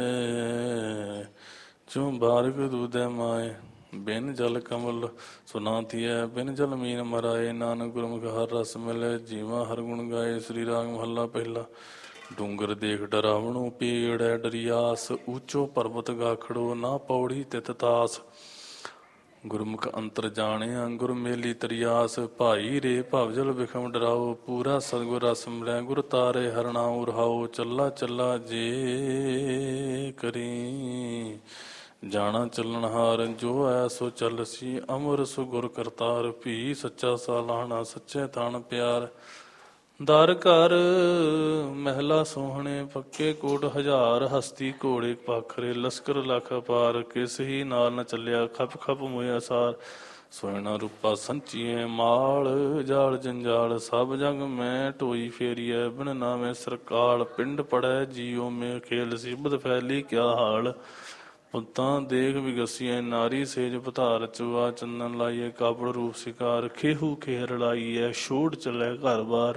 ਜੋ ਬਾਰਕ ਦੂਧੈ ਮਾਏ। ਬਿਨ ਜਲ ਕਮਲ ਸੁਨਾਤੀਐ ਬਿਨ ਜਲ ਮੀਨ ਮਰਾਏ। ਨਾਨਕ ਗੁਰਮੁਖ ਹਰ ਰਸ ਮਿਲੈ ਜੀਵਾ ਹਰ ਗੁਣ ਗਾਏ। ਸ੍ਰੀ ਰਾਗ ਮਹੱਲਾ ਪਹਿਲਾ। ਡੂੰਗਰ ਦੇਖ ਡਰਾਵਣੋ ਪੀੜੈ ਡਰਿਆਸ। ਊਚੋ ਪਰਬਤ ਗਾਖੜੋ ਨਾ ਪੌੜੀ ਤਿਤ ਤਾਸ। ਗੁਰਮੁਖ ਅੰਤਰ ਜਾਣਿਆ ਗੁਰ ਮੇਲੀ ਤਰਿਆਸ। ਭਾਈ ਰੇ ਭਵਜਲ ਵਿਖਮ ਡਰਾਓ ਪੂਰਾ ਸਤਿਗੁਰ ਰਸ ਮਿਲੈ। ਗੁਰ ਤਾਰੇ ਹਰਨਾਉ ਰਹਾਓ ਚੱਲਾ ਚੱਲਾ ਜੇ ਕਰੀ। ਜਾਣਾ ਚੱਲਣ ਹਾਰ ਜੋ ਐ ਸੋ ਚੱਲਸੀ। ਅਮਰ ਸੋ ਗੁਰ ਕਰਤਾਰ ਭੀ ਸੱਚਾ ਸਾਲਾਹਣਾ ਸੱਚੇ ਥਾਨ ਪਿਆਰ। ਦਰ ਘਰ ਮਹਿਲਾ ਸੋਹਣੇ ਪੱਕੇ ਕੋਟ ਹਜ਼ਾਰ। ਹਸਤੀ ਘੋੜੇ ਪਾਖਰੇ ਲਸਕਰ ਲਖ ਅਪਾਰ। ਕਿਸ ਹੀ ਨਾਲ ਨ ਚੱਲਿਆ ਖਪ ਖਪ ਮੋਇਆ ਸਾਰ। ਸੋਇਣਾ ਰੂਪਾ ਸੰਚੀਐ ਮਾਲ ਜਾਲ ਜੰਜਾਲ। ਸਭ ਜਗ ਮੈਂ ਢੋਈ ਫੇਰੀਐ ਬਿਨ ਨਾਮੇ ਸਰਕਾਲ। ਪਿੰਡ ਪੜੈ ਜੀਉ ਮੇ ਖੇਲ ਸਿਬਤ ਫੈਲੀ ਕਿਆ ਹਾਲ। ਪੁੱਤਾਂ ਦੇਖ ਵਿਗਸੀਐ ਨਾਰੀ ਸੇਜ ਪਧਾਰ। ਚੁਆ ਚੰਦਨ ਲਾਈਐ ਕਾਪੜ ਰੂਪ ਸਿਕਾਰ। ਖੇਹੂ ਖੇਹਰ ਲਾਈਐ ਛੋੜ ਚੱਲੈ ਘਰ ਬਾਰ।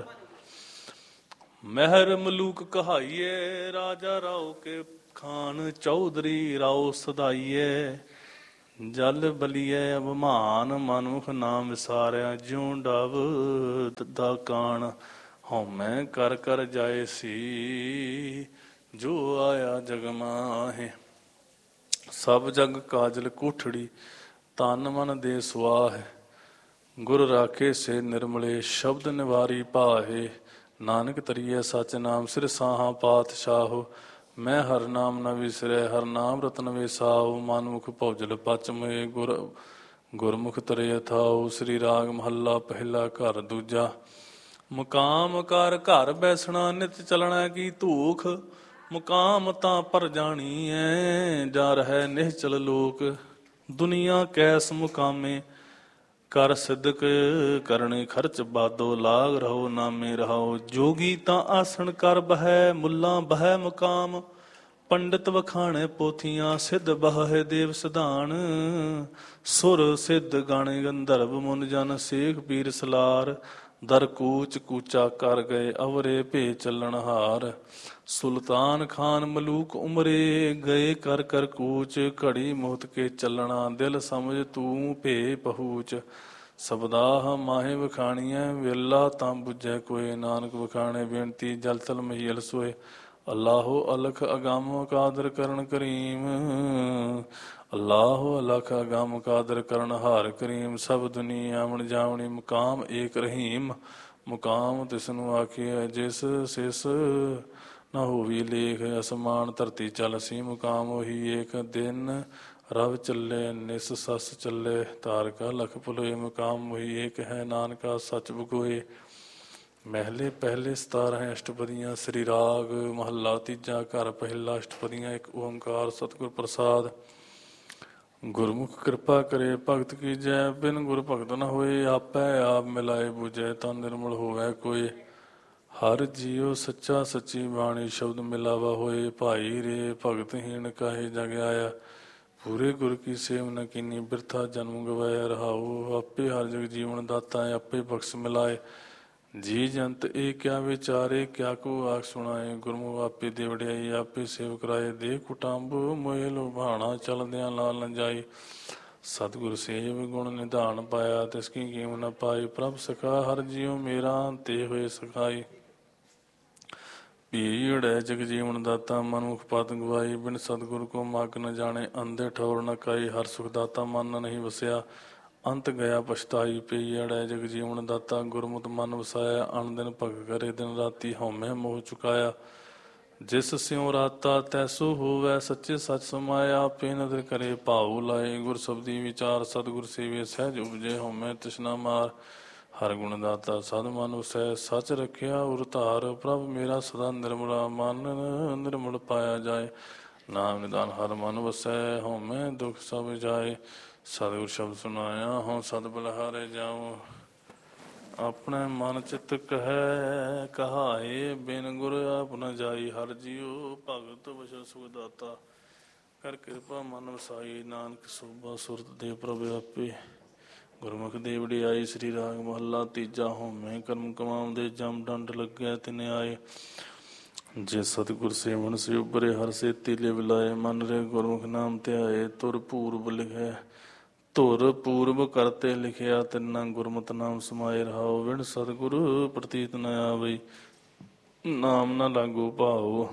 ਮਹਿਰ ਮਲੂਕ ਕਹਾਈਐ ਰਾਜਾ ਰਾਓ ਕੇ ਖਾਨ। ਚੌਧਰੀ ਰਾਓ ਸਦਾਈਐ ਜਲ ਬਲੀਐ ਅਭਮਾਨ। ਮਨੁਖ ਨਾਮ ਵਿਸਾਰਿਆ ਜਿਉ ਡਵ ਦਾ ਕਾਣ। ਹਉਮੈ ਕਰ ਕਰ ਜਾਏ ਸੀ ਜੋ ਆਇਆ ਜਗ ਮਾਹੇ। ਸਭ ਜਗ ਕਾਜਲ ਕੋਠੜੀ ਤਨ ਮਨ ਦੇ ਸੁਆਹ। ਗੁਰ ਰਾਖੇ ਸੇ ਨਿਰਮਲੇ ਸ਼ਬਦ ਨਿਵਾਰੀ ਭਾਹੇ। ਨਾਨਕ ਤਰੀਐ ਸਚ ਨਾਮ ਸਿਰ ਸਾਹਾ ਪਾਤਸ਼ਾਹੋ। ਮੈਂ ਹਰ ਨਾਮ ਨ ਵਿਸਰੈ ਹਰ ਨਾਮ ਰਤਨ ਵੇਸਾਉ। ਮਨਮੁਖ ਭੌਜਲ ਪਚ ਮੋਏ ਗੁਰਮੁਖ ਤਰੇ ਅਥਾਉ। ਸ੍ਰੀ ਰਾਗ ਮਹੱਲਾ ਪਹਿਲਾ। ਘਰ ਦੂਜਾ। ਮੁਕਾਮ ਕਰ ਘਰ ਬੈਸਣਾ ਨਿਤ ਚਲਣਾ ਕੀ ਧੂਖ। ਮੁਕਾਮ ਤਾਂ ਪਰ ਜਾਣੀ ਐ ਜਾ ਰਹਿ ਨਿਹਚਲ ਲੋਕ। ਦੁਨੀਆ ਕੈਸ ਮੁਕਾਮੇ ਕਰ ਸਿਦਕ ਕਰਨੇ ਖਰਚ ਬਾਦੋ। ਲਾਗ ਰਹੋ ਨਾਮੇ ਰਹਾਓ। ਜੋਗੀ ਤਾਂ ਆਸਣ ਕਰ ਬਹਿ ਮੁੱਲਾ ਬਹਿ ਮੁਕਾਮ। ਪੰਡਿਤ ਵਖਾਣੇ ਪੋਥੀਆਂ ਸਿੱਧ ਬਹੈ ਦੇਵ ਸਿਧਾਨ। ਸੁਰ ਸਿੱਧ ਗਾਣੇ ਗੰਧਰਵ ਮੁਨ ਜਨ ਸੇਖ ਪੀਰ ਸਲਾਰ। ਦਰ ਕੂਚ ਕੂਚਾ ਕਰ ਗਏ ਅਵਰੇ ਭੇ ਚੱਲਣ ਹਾਰ। ਸੁਲਤਾਨ ਖਾਨ ਮਲੂਕ ਉਮਰੇ ਗਏ ਕਰ ਕਰ ਕੂਚ। ਘੜੀ ਮੁਹਤ ਕੇ ਚੱਲਣਾ ਦਿਲ ਸਮਝ ਤੂੰ ਭੇ ਪਹੂਚ। ਸਬਦਾਹ ਮਾਹੇ ਵਖਾਣੀਐ ਵੇਲਾ ਤਾਂ ਬੁਝੈ ਕੋਏ। ਨਾਨਕ ਵਖਾਣੇ ਬੇਨਤੀ ਜਲ ਤਲ ਮਹੀਲ ਸੋਏ। ਅੱਲਾਹੋ ਅਲਖ ਅਗੰਮ ਕਾਦਰ ਕਰਨ ਕਰੀਮ। ਅੱਲਾਹੋ ਅਲਖ ਅਗੰਮ ਕਾਦਰ ਕਰਨ ਹਾਰ ਕਰੀਮ। ਸਭ ਦੁਨੀ ਆਵਣ ਜਾਵਣੀ ਮੁਕਾਮ ਏਕ ਰਹੀਮ। ਮੁਕਾਮ ਤਿਸਨੂੰ ਆਖੀਐ ਜਿਸ ਸਿਸ ਨਾ ਹੋਵੀ ਲੇਖ। ਅਸਮਾਨ ਧਰਤੀ ਚਲਸੀ ਮੁਕਾਮ ਉਹੀ ਏਕ। ਦਿਨ ਰਵ ਚੱਲੇ ਨਿਸ ਸਸ ਚੱਲੇ ਤਾਰਕਾ ਲਖ ਭੁਲੋਏ। ਮੁਕਾਮ ਉਹੀ ਏਕ ਹੈ ਨਾਨਕਾ ਸੱਚ ਬੁਗੋਏ। ਮਹਿਲੇ ਪਹਿਲੇ 17 ਅਸ਼ਟਪਦੀਆਂ। ਸ੍ਰੀ ਰਾਗ ਮਹੱਲਾ ਤੀਜਾ। ਘਰ ਪਹਿਲਾ। ਅਸ਼ਟਪਦੀਆਂ। ਇੱਕ ਓੰਕਾਰ ਸਤਿਗੁਰ ਪ੍ਰਸਾਦ। ਗੁਰਮੁਖ ਕਿਰਪਾ ਕਰੇ ਭਗਤ ਕੀਜੈ ਬਿਨ ਗੁਰ ਭਗਤ ਨ ਹੋਏ। ਆਪੈ ਆਪ ਮਿਲਾਏ ਬੁਝੈ ਤਾਂ ਨਿਰਮਲ ਹੋਵੈ ਕੋਏ। ਹਰ ਜੀਉ ਸੱਚਾ ਸੱਚੀ ਬਾਣੀ ਸ਼ਬਦ ਮਿਲਾਵਾ ਹੋਏ। ਭਾਈ ਰੇ ਭਗਤਹੀਣ ਕਾਹੇ ਜਗ ਆਇਆ। ਪੂਰੇ ਗੁਰ ਕੀ ਸੇਵ ਨ ਕੀਨੀ ਬਿਰਥਾ ਜਨਮ ਗਵਾਇਆ। ਰਹਾਉ ਆਪੇ ਹਰ ਜਗ ਜੀਵਨ ਦਾਤਾ ਆਪੇ ਬਖਸ਼ ਮਿਲਾਏ। ਜੀ ਜੰਤ ਇਹ ਕਿਆ ਵਿਚਾਰੇ ਕਿਆ ਕੋ ਆਖ ਸੁਣਾਏ। ਗੁਰਮੁਖ ਆਪੇ ਦੇ ਵਡਿਆਈ ਆਪੇ ਸੇਵ ਕਰਾਏ। ਦੇ ਕੁਟੰਬ ਮੋਏ ਲੁਭਾਣਾ ਚਲਦਿਆਂ ਲਾਲ ਨ ਜਾਈ। ਸਤਿਗੁਰ ਸੇਵ ਗੁਣ ਨਿਧਾਨ ਪਾਇਆ ਤਿਸ ਕੀ ਕੀਮ ਨ ਪਾਈ। ਪ੍ਰਭ ਸਖਾ ਹਰ ਜੀਉ ਮੇਰਾ ਤੇ ਹੋਏ ਸਖਾਈ। ਭੀੜੈ ਜਗ ਜੀਵਨ ਦਾਤਾ ਮਨੁਖ ਪਤ ਗਵਾਈ। ਬਿਨ ਸਤਿਗੁਰ ਕੋ ਮਗ ਨ ਜਾਣੇ ਅੰਧੇ ਠੌਰ ਨ ਕਾਈ। ਹਰ ਸੁਖ ਦਾਤਾ ਮਨ ਨਹੀਂ ਵਸਿਆ ਅੰਤ ਗਿਆ ਪਛਤਾਈ ਪਈ ਅੜੈ ਜਗ ਜੀਵਨ ਦਾਤਾ ਗੁਰਮੁਤ ਮਨ ਵਸਾਇਆ ਅਣ ਦਿਨ ਭਗ ਕਰੇ ਦਿਨ ਰਾਤੀ ਹਉਮੈ ਮੋਹ ਚੁਕਾਇਆ ਜਿਸ ਸਿਉ ਰਾਤਾ ਤੈਸੋ ਹੋਵੈ ਸੱਚੇ ਸੱਚ ਸਮਾਇਆ ਆਪੇ ਨਦਰ ਕਰੇ ਭਾਉ ਲਾਏ ਗੁਰ ਸਬਦੀ ਵਿਚਾਰ ਸਤਿਗੁਰ ਸੇਵੇ ਸਹਿਜ ਉਪਜੇ ਹਉਮੈ ਤਿਸਨਾ ਮਾਰ ਹਰ ਗੁਣ ਦਾਤਾ ਸਦ ਮਨ ਵਸੈ ਸੱਚ ਰੱਖਿਆ ਉਰ ਧਾਰ ਪ੍ਰਭ ਮੇਰਾ ਸਦਾ ਨਿਰਮਲਾ ਮਨ ਨਿਰਮਲ ਪਾਇਆ ਜਾਏ ਨਾਮ ਨਿਦਾਨ ਹਰ ਮਨ ਵਸੈ ਹਉਮੈ ਦੁਖ ਸਭ ਜਾਏ ਸਤਿਗੁਰ ਸ਼ਬਦ ਸੁਨਾਇਆ ਹਉ ਸਦ ਬਲਿਹਾਰੇ ਜਾਉ ਆਪਣੇ ਮਨ ਚਿਤ ਕਹਿ ਕਹਾਏ ਬਿਨ ਗੁਰ ਆਪ ਨ ਜਾਈ ਹਰ ਜੀਉ ਭਗਤ ਵਛ ਸੁਖ ਦਾਤਾ ਕਰ ਕਿਰਪਾ ਮਨ ਵਸਾਈ ਨਾਨਕ ਸੋਭਾ ਸੁਰਤ ਦੇ ਪ੍ਰਭ ਆਪੇ ਗੁਰਮੁਖ ਦੇ ਵਡਿਆਈ ਸ੍ਰੀ ਰਾਗ ਮਹੱਲਾ ਤੀਜਾ ਹਉਮੈ ਕਰਮ ਕਮਾਉਂਦੇ ਜਮ ਡੰਡ ਲੱਗਿਆ ਤਿਨ ਆਏ ਜੇ ਸਤਿਗੁਰ ਸੇਵਨ ਸੇ ਉਬਰੇ ਹਰ ਸੇਤੀ ਲਿਵ ਲਾਏ ਮਨ ਰੇ ਗੁਰਮੁਖ ਨਾਮ ਧਿਆਏ ਤੁਰ ਪੂਰਬ ਲਿਖੈ ਧੁਰ ਪੂਰਬ ਕਰਤੇ ਲਿਖਿਆ ਤਿੰਨਾ ਗੁਰਮਤਿ ਨਾਮ ਸਮਾਏ ਰਹਾਉ ਵਿਣ ਸਤਿਗੁਰ ਪ੍ਰਤੀਤ ਨ ਆਵਈ ਨਾਮ ਨ ਲਾਗੂ ਭਾਉ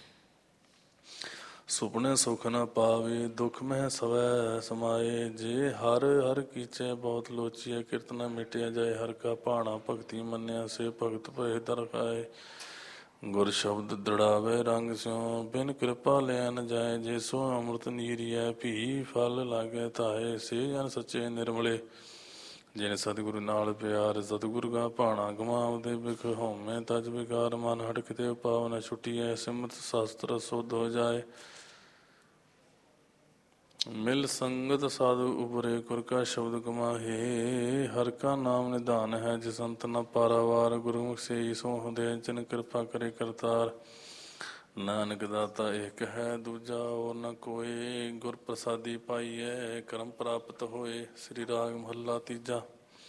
ਸੁਪਨੇ ਸੁਖ ਨ ਪਾਵੇ ਦੁਖ ਮਹਿ ਸਵੈ ਸਮਾਏ ਜੇ ਹਰ ਹਰ ਕੀਚੇ ਬਹੁਤ ਲੋਚੀਏ ਕਿਰਤ ਨ ਮਿਟਿਆ ਜਾਏ ਹਰ ਕਾ ਭਾਣਾ ਭਗਤੀ ਮੰਨਿਆ ਸੇ ਭਗਤ ਭਏ ਦਰ ਖਾਏ ਗੁਰ ਸ਼ਬਦ ਦੜਾਵੇ ਰੰਗ ਸਿਉ ਬਿਨ ਕਿਰਪਾ ਲਿਆ ਨ ਜਾਏ ਜੇ ਸੋ ਅੰਮ੍ਰਿਤ ਨੀਰੀਐ ਭੀ ਫਲ ਲਾਗੇ ਧਾਏ ਸੇ ਜਨ ਸੱਚੇ ਨਿਰਮਲੇ ਜਿਨ ਸਤਿਗੁਰੂ ਨਾਲ ਪਿਆਰ ਸਤਿਗੁਰੂ ਕਾ ਭਾਣਾ ਗਵਾਵਦੇ ਬਿਖ ਹਉਮੈ ਤਜ ਵਿਕਾਰ ਮਨ ਹਟ ਕਿਤੇ ਪਾਵ ਨ ਛੁਟੀਐ ਸਿਮਤ ਸ਼ਾਸਤਰ ਸੁਧ ਹੋ ਜਾਏ ਮਿਲ ਸੰਗਤ ਸਾਧੂ ਉਬਰੇ ਗੁਰ ਕਾ ਸ਼ਬਦ ਕਮਾਹੇ ਹਰ ਕਾ ਨਾਮ ਨਿਧਾਨ ਹੈ ਜਿਸ ਅੰਤ ਨ ਪਾਰਾਵਾਰ ਗੁਰਮੁਖ ਸੇ ਸੋ ਹੁੰਦੇ ਜਿਨ ਕਿਰਪਾ ਕਰੇ ਕਰਤਾਰ ਨਾਨਕ ਦਾਤਾ ਏਕ ਹੈ ਦੂਜਾ ਹੋਰ ਨ ਕੋਏ ਗੁਰ ਪ੍ਰਸਾਦੀ ਪਾਈਐ ਕਰਮ ਪ੍ਰਾਪਤ ਹੋਏ ਸ੍ਰੀ ਰਾਗ ਮਹੱਲਾ ਤੀਜਾ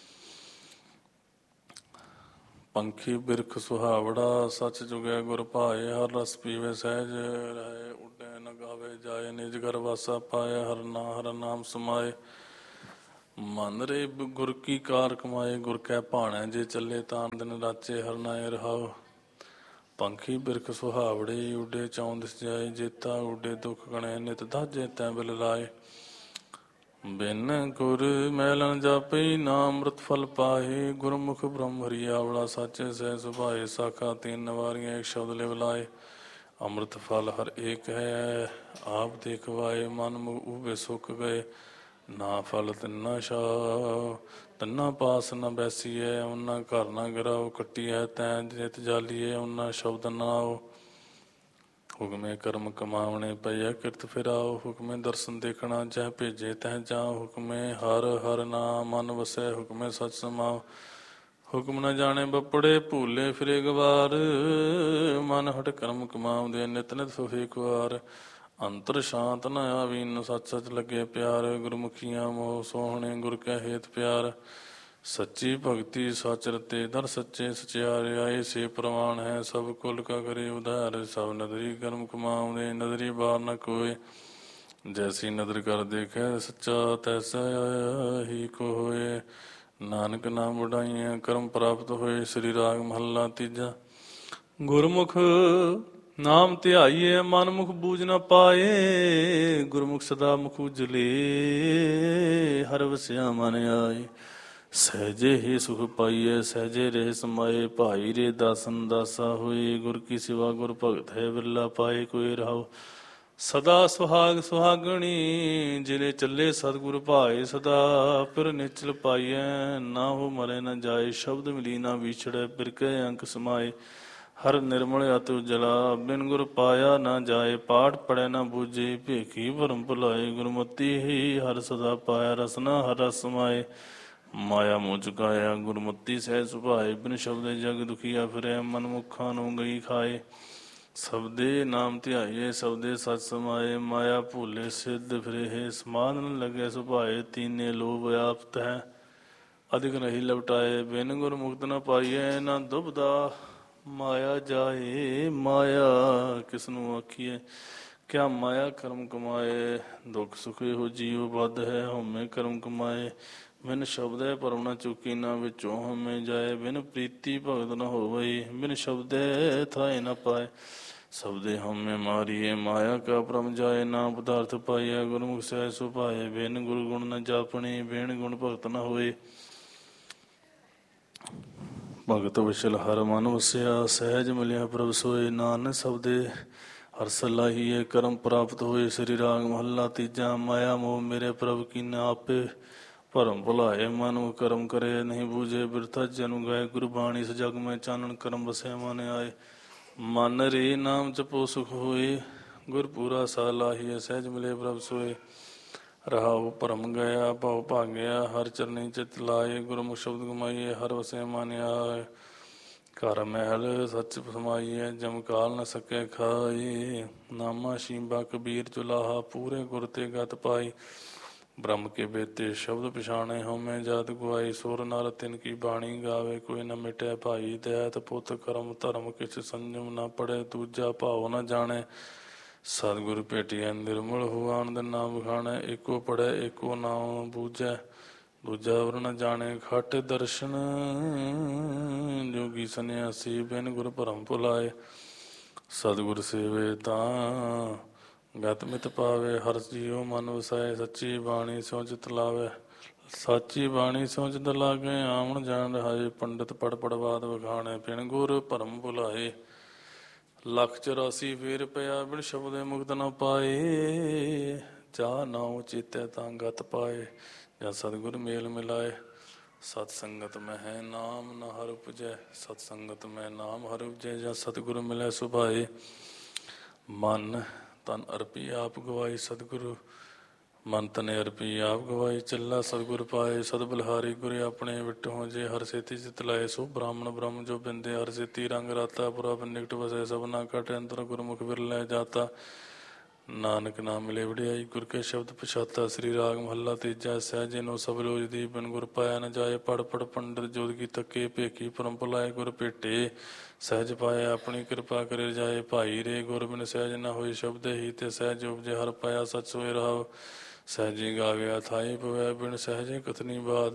ਪੰਖੀ ਬਿਰਖ ਸੁਹਾਵੜਾ ਸੱਚ ਜੁਗਿਆ ਗੁਰ ਭਾਏ ਹਰ ਰਸ ਪੀਵੇ ਸਹਿਜ ਰਹੇ ਉੱਡੈ ਨ ਗਾਵੇ ਜਾਏ ਨਿਜ ਘਰ ਵਾਸਾ ਪਾਏ ਹਰ ਨਾਮ ਸਮਾਏ ਮਨ ਰੇ ਗੁਰ ਕੀ ਕਾਰ ਕਮਾਏ ਗੁਰ ਕੈ ਭਾਣੈ ਜੇ ਚੱਲੇ ਤਾਨ ਦਿਨ ਰਾਚੇ ਹਰ ਨਾਏ ਰਹਾਉ ਪੰਖੀ ਬਿਰਖ ਸੁਹਾਵੜੇ ਉੱਡੇ ਚੌਂ ਦਿਸ ਜਾਏ ਜੇਤਾ ਉੱਡੇ ਦੁੱਖ ਗਣੈ ਨਿਤ ਦਾਜੇ ਤੈ ਬਿਲ ਲਾਏ ਬਿਨ ਗੁਰ ਮੈਲਨ ਜਾਪਈ ਨਾਮ ਅੰਮ੍ਰਿਤ ਫਲ ਪਾਏ ਗੁਰਮੁਖ ਬ੍ਰਹਮ ਹਰੀ ਆਵਲਾ ਸਾਚੇ ਸਹਿ ਸੁਭਾਏ ਸਾਖਾ ਤੀਨ ਨਵਾਰੀਆਂ ਇੱਕ ਸ਼ਬਦ ਲਿਵ ਲਾਏ ਅੰਮ੍ਰਿਤ ਫਲ ਹਰ ਏਕ ਹੈ ਆਪ ਦੇਖਵਾਏ ਮਨ ਮੁਖ ਉਵੇ ਸੁੱਕ ਗਏ ਨਾ ਫਲ ਤਿੰਨਾ ਛਾਉ ਤਿੰਨਾ ਪਾਸ ਨ ਬੈਸੀਐ ਉਹਨਾਂ ਘਰ ਨਾ ਗਿਰਾਓ ਕੱਟੀਐ ਤੈਂ ਜਿਤ ਜਾਲੀਏ ਉਹਨਾਂ ਸ਼ਬਦ ਨਾਓ ਹੁਕਮੇ ਕਰਮ ਕਮਾਵਣੇ ਪਈਐ ਕਿਰਤ ਫਿਰਾਓ ਹੁਕਮੇ ਦਰਸ਼ਨ ਦੇਖਣਾ ਜਹ ਭੇਜੇ ਤਹ ਜਾ ਹੁਕਮੇ ਹਰ ਹਰ ਨਾਮ ਮਨ ਵਸੈ ਹੁਕਮੇ ਸਚ ਸਮਾਓ ਹੁਕਮ ਨ ਜਾਣੇ ਬੱਪੜੇ ਭੂਲੇ ਫਿਰੇ ਗਵਾਰ ਮਨ ਹਟ ਕਰਮ ਕਮਾਉਂਦੇ ਨਿਤ ਨਿਤ ਸੁਖੀ ਕੁਆਰ ਅੰਤਰ ਸ਼ਾਂਤ ਨ ਆਵੀ ਨ ਸੱਚ ਸੱਚ ਲੱਗੇ ਪਿਆਰ ਗੁਰਮੁਖੀਆਂ ਮੋਹ ਸੋਹਣੇ ਗੁਰ ਕੈ ਹੇਤ ਪਿਆਰ ਸੱਚੀ ਭਗਤੀ ਸਚ ਰਤੇ ਦਰ ਸੱਚੇ ਸਚਿਆਰੇ ਆਏ ਸੇ ਪ੍ਰਵਾਨ ਹੈ ਸਭ ਕੁਲ ਕਾ ਕਰੇ ਉਧਾਰ ਸਭ ਨਦਰੀ ਕਰਮ ਕਮਾਉਂਦੇ ਨਦਰੀ ਬਾਰ ਨ ਕੋਏ ਜੈਸੀ ਨਦਰ ਕਰ ਦੇਖੈ ਸੱਚਾ ਤੈਸਾ ਹੀ ਕੋ ਹੋਏ ਨਾਨਕ ਨਾਮ ਵਡਾਈਆਂ ਕਰਮ ਪ੍ਰਾਪਤ ਹੋਏ ਸ੍ਰੀ ਰਾਗ ਮਹੱਲਾ ਤੀਜਾ ਗੁਰਮੁਖ ਨਾਮ ਧਿਆਈਏ ਮਨ ਮੁਖ ਬੂਝ ਨ ਪਾਏ ਗੁਰਮੁਖ ਸਦਾ ਮੁਖ ਉਜਲੇ ਹਰ ਵਸਿਆ ਮਨ ਆਏ ਸਹਿਜੇ ਹੀ ਸੁਖ ਪਾਈਏ ਸਹਿਜੇ ਰਹਿ ਸਮਾਏ ਭਾਈ ਰੇ ਦਾਸਨ ਦਾਸਾ ਹੋਏ ਗੁਰ ਕੀ ਸਿਵਾ ਗੁਰ ਭਗਤ ਹੈ ਬਿਰਲਾ ਪਾਏ ਕੋਈ ਰਹਾਉ ਸਦਾ ਸੁਹਾਗ ਸੁਹਾਗਣੀ ਜਿਨੇ ਚੱਲੇ ਸਤਿਗੁਰ ਭਾਏ ਸਦਾ ਫਿਰ ਨਿਚਲ ਪਾਈਐ ਨਾ ਹੋ ਮਰੇ ਨ ਜਾਏ ਸ਼ਬਦ ਮਿਲੀ ਨਾ ਵਿਛੜੈ ਬਿਰਕੇ ਅੰਕ ਸਮਾਏ ਹਰ ਨਿਰਮਲ ਅਤਿ ਉਜਲਾ ਬਿਨ ਗੁਰ ਪਾਇਆ ਨਾ ਜਾਏ ਪਾਠ ਪੜੈ ਨਾ ਬੂਝੇ ਭੇਖੀ ਭਰਮ ਭੁਲਾਏ ਗੁਰਮਤੀ ਹੀ ਹਰ ਸਦਾ ਪਾਇਆ ਰਸਨਾ ਹਰ ਰਸ ਸਮਾਏ ਮਾਇਆ ਮੋਹ ਚੁਕਾਇਆ ਗੁਰਮਤੀ ਸਹਿ ਸੁਭਾਏ ਬਿਨ ਸ਼ਬਦੇ ਜਗ ਦੁਖੀਆ ਫਿਰੈ ਮਨ ਮੁਖਾਂ ਨੂੰ ਗਈ ਖਾਏ ਸਬਦੇ ਨਾਮ ਧਿਆਈਏ ਸਬਦੇ ਸਚ ਸਮਾਏ ਮਾਇਆ ਭੂਲੇ ਸਿੱਧ ਫਿਰੇ ਸਮਾਧ ਨ ਲਗੇ ਸੁਭਾਏ ਤੀਨੇ ਲੋਭ ਆਪਤ ਹੈ ਅਧਿਕ ਨਹੀਂ ਲਵਟਾਏ ਬਿਨ ਗੁਰ ਮੁਕਤ ਨ ਪਾਈਐ ਨਾ ਦੁਬਦਾ ਮਾਇਆ ਜਾਏ ਮਾਇਆ ਕਿਸਨੂੰ ਆਖੀਏ ਕਿਆ ਮਾਇਆ ਕਰਮ ਕਮਾਏ ਦੁੱਖ ਸੁਖੇ ਹੋ ਜੀਉ ਬੱਧ ਹੈ ਹਉਮੈ ਕਰਮ ਕਮਾਏ ਬਿਨ ਸ਼ਬਦੈ ਪਰਮ ਨ ਚੁਕੀ ਨਾ ਵਿੱਚੋਂ ਹਉਮੈ ਜਾਏ ਬਿਨ ਪ੍ਰੀਤੀ ਭਗਤ ਨ ਹੋਵਈ ਬਿਨ ਸ਼ਬਦੈ ਥਾਏ ਨ ਪਾਏ ਸਬਦੇ ਹਉਮੈ ਮਾਰੀਏ ਮਾਇਆ ਕਾ ਭਰਮ ਜਾਏ ਨਾ ਪਦਾਰਥ ਪਾਈਐ ਗੁਰਮੁਖ ਸਹਿਜ ਸੁਭਾਏ ਬਿਨ ਗੁਰੂ ਗੁਣ ਨ ਜਾਪਣੇ ਬਿਨ ਗੁਣ ਭਗਤ ਨ ਹੋਏ ਭਗਤ ਵਿਸ਼ਲ ਹਰ ਮਨ ਵਸਿਆ ਸਹਿਜ ਮਿਲਿਆ ਪ੍ਰਭ ਸੋਏ ਨਾਨਕ ਸਬਦੇ ਹਰ ਸਲਾਹੀਏ ਕਰਮ ਪ੍ਰਾਪਤ ਹੋਏ ਸ੍ਰੀ ਰਾਗ ਮਹੱਲਾ ਤੀਜਾ ਮਾਇਆ ਮੋਹ ਮੇਰੇ ਪ੍ਰਭ ਕੀਨਾ ਆਪੇ ਭਰਮ ਭੁਲਾਏ ਮਨੁ ਕਰਮ ਕਰੇ ਨਹੀਂ ਬੂਝੇ ਬਿਰਥਾ ਜਨੁ ਗਾਏ ਗੁਰਬਾਣੀ ਸਜਗ ਮੈਂ ਚਾਨਣ ਕਰਮ ਵਸਿਆ ਮਨ ਆਏ ਮਨ ਰੇ ਨਾਮ ਜਪੋ ਸੁਖ ਹੋਏ ਗੁਰਪੂਰਾ ਸਾਲਾਹੀਏ ਸਹਿਜ ਮਿਲੇ ਪ੍ਰਭ ਸੋਏ ਰਹਾਉ ਭਰਮ ਗਿਆ ਭਉ ਭਾਗਿਆ ਹਰ ਚਰਨੀ ਚਿਤ ਲਾਏ ਗੁਰਮੁਖ ਸ਼ਬਦ ਕਮਾਈਏ ਹਰ ਵਸੇ ਮਾਨਿਆ ਘਰ ਮਹਿਲ ਸੱਚ ਸਮਾਈਏ ਜਮ ਕਾਲ ਨ ਸਕੇ ਖਾਏ ਨਾਮਾ ਸ਼ੀਬਾ ਕਬੀਰ ਚੁਲਾਹਾ ਪੂਰੇ ਗੁਰ ਤੇ ਗਤ ਪਾਈ ਬ੍ਰਹਮ ਕੇ ਬੇਤੇ ਸ਼ਬਦ ਪਛਾਣੇ ਹਉਮੈ ਜਾਤ ਗੁਆਈ ਸੁਰ ਨਰ ਤਿਨ ਕੀ ਬਾਣੀ ਗਾਵੇ ਕੋਈ ਨ ਮਿਟੇ ਭਾਈ ਦਇਤ ਪੁੱਤ ਕਰਮ ਧਰਮ ਕਿਛ ਸੰਜਮ ਨ ਪੜੇ ਦੂਜਾ ਭਾਉ ਨ ਜਾਣੇ ਸਤਿਗੁਰ ਭੇਟਿਆ ਨਿਰਮਲ ਹੋ ਆਨੰਦ ਨਾਮ ਬਖਾਣੈ ਏਕੋ ਪੜੈ ਏਕੋ ਨਾਮ ਬੂਝੈ ਦੂਜਾ ਵਰ ਨ ਜਾਣੇ ਖਟ ਦਰਸ਼ਨ ਜੋਗੀ ਸੰਨਿਆਸੀ ਬਿਨ ਗੁਰ ਭਰਮ ਭੁਲਾਏ ਸਤਿਗੁਰ ਸੇਵੇ ਤਾਂ ਗਤ ਮਿਤ ਪਾਵੇ ਹਰ ਜੀਉ ਮਨ ਵਸਾਏ ਸੱਚੀ ਬਾਣੀ ਸਿਉ ਚਿਤ ਲਾਵੇ ਸਾਚੀ ਬਾਣੀ ਸਿਉ ਚਿਤ ਲਾਗੇ ਆਵਣ ਜਾਣ ਰਹਾਏ ਪੰਡਿਤ ਪੜ ਪੜਵਾਦ ਵਖਾਣੇ ਬਿਨ ਗੁਰ ਭਰਮ ਭੁਲਾਏ 184 ਫੇਰ ਪਿਆ ਬਿਨ ਸ਼ਬਦੇ ਮੁਕਤ ਨ ਪਾਏ ਜਾ ਨਾਉ ਚੇਤੈ ਤਾਂ ਗਤ ਪਾਏ ਜਾਂ ਸਤਿਗੁਰ ਮੇਲ ਮਿਲਾਏ ਸਤ ਸੰਗਤ ਮਹਿ ਨਾਮ ਨ ਹਰ ਉਪਜੈ ਸਤ ਸੰਗਤ ਮੈਂ ਨਾਮ ਹਰ ਉਪਜੈ ਜਾਂ ਸਤਿਗੁਰ ਮਿਲੈ ਸੁਭਾਏ ਮਨ ਤਨ ਅਰਪੀ ਆਪ ਗਵਾਈ ਸਤਿਗੁਰੂ ਮਨ ਤਨੇ ਅਰਪੀ ਆਪ ਗਵਾਈ ਚੱਲਾ ਸਤਿਗੁਰ ਪਾਏ ਸਦ ਬਲਿਹਾਰੀ ਗੁਰ ਆਪਣੇ ਵਿਟੋ ਜੇ ਹਰ ਸੇਤੀ ਚਿਤ ਲਾਏ ਸੋ ਬ੍ਰਾਹਮਣ ਬ੍ਰਹਮ ਜੋ ਬਿੰਦੇ ਹਰ ਸੇਤੀ ਰੰਗ ਰਾਤਾ ਪੁਰਾ ਨਿਕਟ ਵਸੈ ਸਭਨਾ ਘਟ ਅੰਤਰ ਗੁਰਮੁਖ ਵਿਰਲੇ ਜਾਤਾ ਨਾਨਕ ਨਾਮ ਮਿਲੇ ਵਡਿਆਈ ਗੁਰ ਕੇ ਸ਼ਬਦ ਪਛਾਤਾ ਸ੍ਰੀ ਰਾਗ ਮਹੱਲਾ ਤੀਜਾ ਸਹਿਜੇ ਨੋ ਸਭ ਲੋਜ ਦੀ ਬਿਨ ਗੁਰ ਪਾਇਆ ਨ ਜਾਏ ਪੜ ਪੜ ਪੰਡਿਤ ਜੋਦਗੀ ਤੱਕੇ ਭੇਖੀ ਪਰਮ ਭੁਲਾਏ ਗੁਰ ਭੇਟੇ ਸਹਿਜ ਪਾਇਆ ਆਪਣੀ ਕਿਰਪਾ ਕਰੇ ਜਾਏ ਭਾਈ ਰੇ ਗੁਰ ਬਿਨ ਸਹਿਜ ਨ ਹੋਈ ਸ਼ਬਦ ਹੀ ਤੇ ਸਹਿਜ ਉਪਜੇ ਹਰ ਪਾਇਆ ਸਚ ਸੋਏ ਰਹਾਉ ਸਹਿਜੇ ਗਾਵਿਆ ਥਾਈ ਪਵੈ ਬਿਨ ਸਹਿਜੇ ਕਥਨੀ ਬਾਤ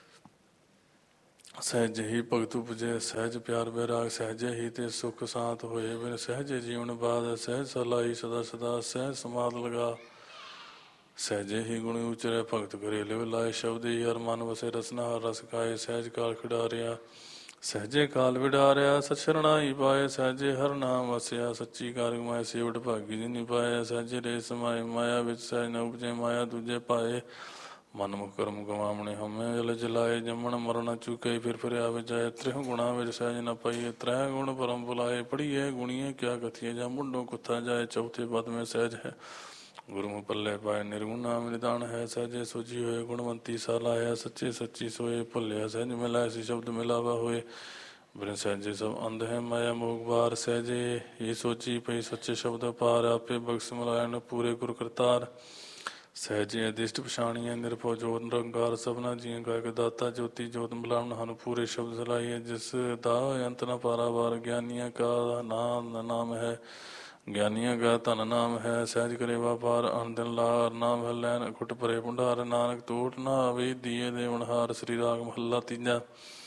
ਸਹਿਜ ਹੀ ਭਗਤ ਉਪਜੇ ਸਹਿਜ ਪਿਆਰ ਬੈਰਾਗ ਸਹਿਜੇ ਹੀ ਤੇ ਸੁਖ ਸਾਤ ਹੋਏ ਬਿਨ ਸਹਿਜੇ ਜੀਵਨ ਬਾਦ ਸਹਿਜ ਸਲਾਈ ਸਦਾ ਸਦਾ ਸਹਿਜ ਸਮਾਦ ਲਗਾ ਸਹਿਜੇ ਹੀ ਗੁਣ ਉਚਰੇ ਭਗਤ ਕਰੇ ਲਿਵ ਲਾਏ ਸ਼ਬਦ ਹੀ ਹਰ ਮਨ ਵਸੇ ਰਸਨਾ ਹਰ ਰਸ ਖਾਏ ਸਹਿਜ ਕਾਲ ਖਿਡਾਰਿਆ ਸਹਿਜੇ ਕਾਲ ਵਿਡਾਰਿਆ ਸਚ ਸ਼ਰਣਾਈ ਪਾਏ ਸਹਿਜੇ ਹਰ ਨਾਮ ਵਸਿਆ ਸੱਚੀ ਕਾਰ ਕਮਾਏ ਸੇਵਟ ਭਾਗੀ ਜੀ ਨਹੀਂ ਪਾਇਆ ਸਹਿਜੇ ਰੇ ਸਮਾਏ ਮਾਇਆ ਵਿੱਚ ਸਹਿਜ ਨ ਉਪਜੇ ਮਾਇਆ ਦੂਜੇ ਪਾਏ ਮਨ ਮੁਖ ਕਰਮ ਗਵਾਮਣੇ ਹਮੇ ਜਲ ਜਲਾਏ ਜੰਮਣ ਮਰਨ ਚੁਕੇ ਫਿਰ ਆਵੇ ਜਾਏ ਤ੍ਰਿਹ ਗੁਣਾ ਵਿੱਚ ਸਹਿਜ ਨ ਪਾਈਏ ਤ੍ਰੈ ਗੁਣ ਪਰਮ ਬੁਲਾਏ ਪੜੀਏ ਗੁਣੀਏ ਕਿਆ ਕਥੀਏ ਜਾਂ ਮੁੰਡੋਂ ਕੁੱਥਾ ਜਾਏ ਚੌਥੇ ਪਦ में ਸਹਿਜ ਹੈ ਗੁਰਮੁਖ ਪੱਲੇ ਪਾਏ ਨਿਰਗੁਣ ਨਾਮ ਨਿਦਾਨ ਹੈ ਸਹਿਜੇ ਸੋਜੀ ਹੋਏ ਗੁਣਵੰਤੀ ਸਾਲਾਇਆ ਸੱਚੇ ਸੱਚੀ ਸੋਏ ਭੁੱਲਿਆ ਸਹਿਜ ਮਿਲਾਇ ਸੀ ਸ਼ਬਦ ਮਿਲਾਵਾ ਹੋਏ ਬਿਨ ਸਹਿਜੇ ਸਭ ਅੰਧ ਹੈ ਮਾਇਆ ਮੋਗ ਬਾਰ ਸਹਿਜੇ ਇਹ ਸੋਚੀ ਪਈ ਸੱਚੇ ਸ਼ਬਦ ਪਾਰ ਆਪੇ ਬਖਸ਼ ਮਿਲਾਇਨ ਪੂਰੇ ਗੁਰ ਕਰਤਾਰ ਸਹਿਜੇ ਅਦਿਸ਼ਟ ਪਛਾਣੀਏ ਨਿਰਭਉ ਜੋਤ ਨਿਰੰਕਾਰ ਸਭਨਾ ਜੀਆਂ ਗਾਇਕ ਦਾਤਾ ਜੋਤੀ ਜੋਤ ਮਿਲਾਵਣ ਹਨ ਪੂਰੇ ਸ਼ਬਦ ਸਲਾਈਏ ਜਿਸ ਦਾ ਅੰਤ ਨ ਪਾਰਾਵਾਰ ਗਿਆਨੀਆਂ ਕਾ ਨਾਮ ਹੈ ਗਿਆਨੀਆਂ ਕਾ ਧਨ ਨਾਮ ਹੈ ਸਹਿਜ ਕਰੇ ਵਾਪਾਰ ਅਨ ਦਿਨ ਲਾਰ ਨਾਮ ਹੈ ਲੈਨ ਖੁੱਟ ਭਰੇ ਭੰਡਾਰ ਨਾਨਕ ਤੋਟ ਨਾ ਆਵੇ ਦੀਏ ਦੇਵਨਹਾਰ ਸ੍ਰੀ ਰਾਗ ਮਹੱਲਾ ਤੀਜਾ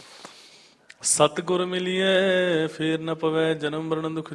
ਸਤਿਗੁਰ ਮਿਲੀਏ ਫੇਰ ਨ ਪਵੈ ਜਨਮ ਮਰਨ ਦੁਖ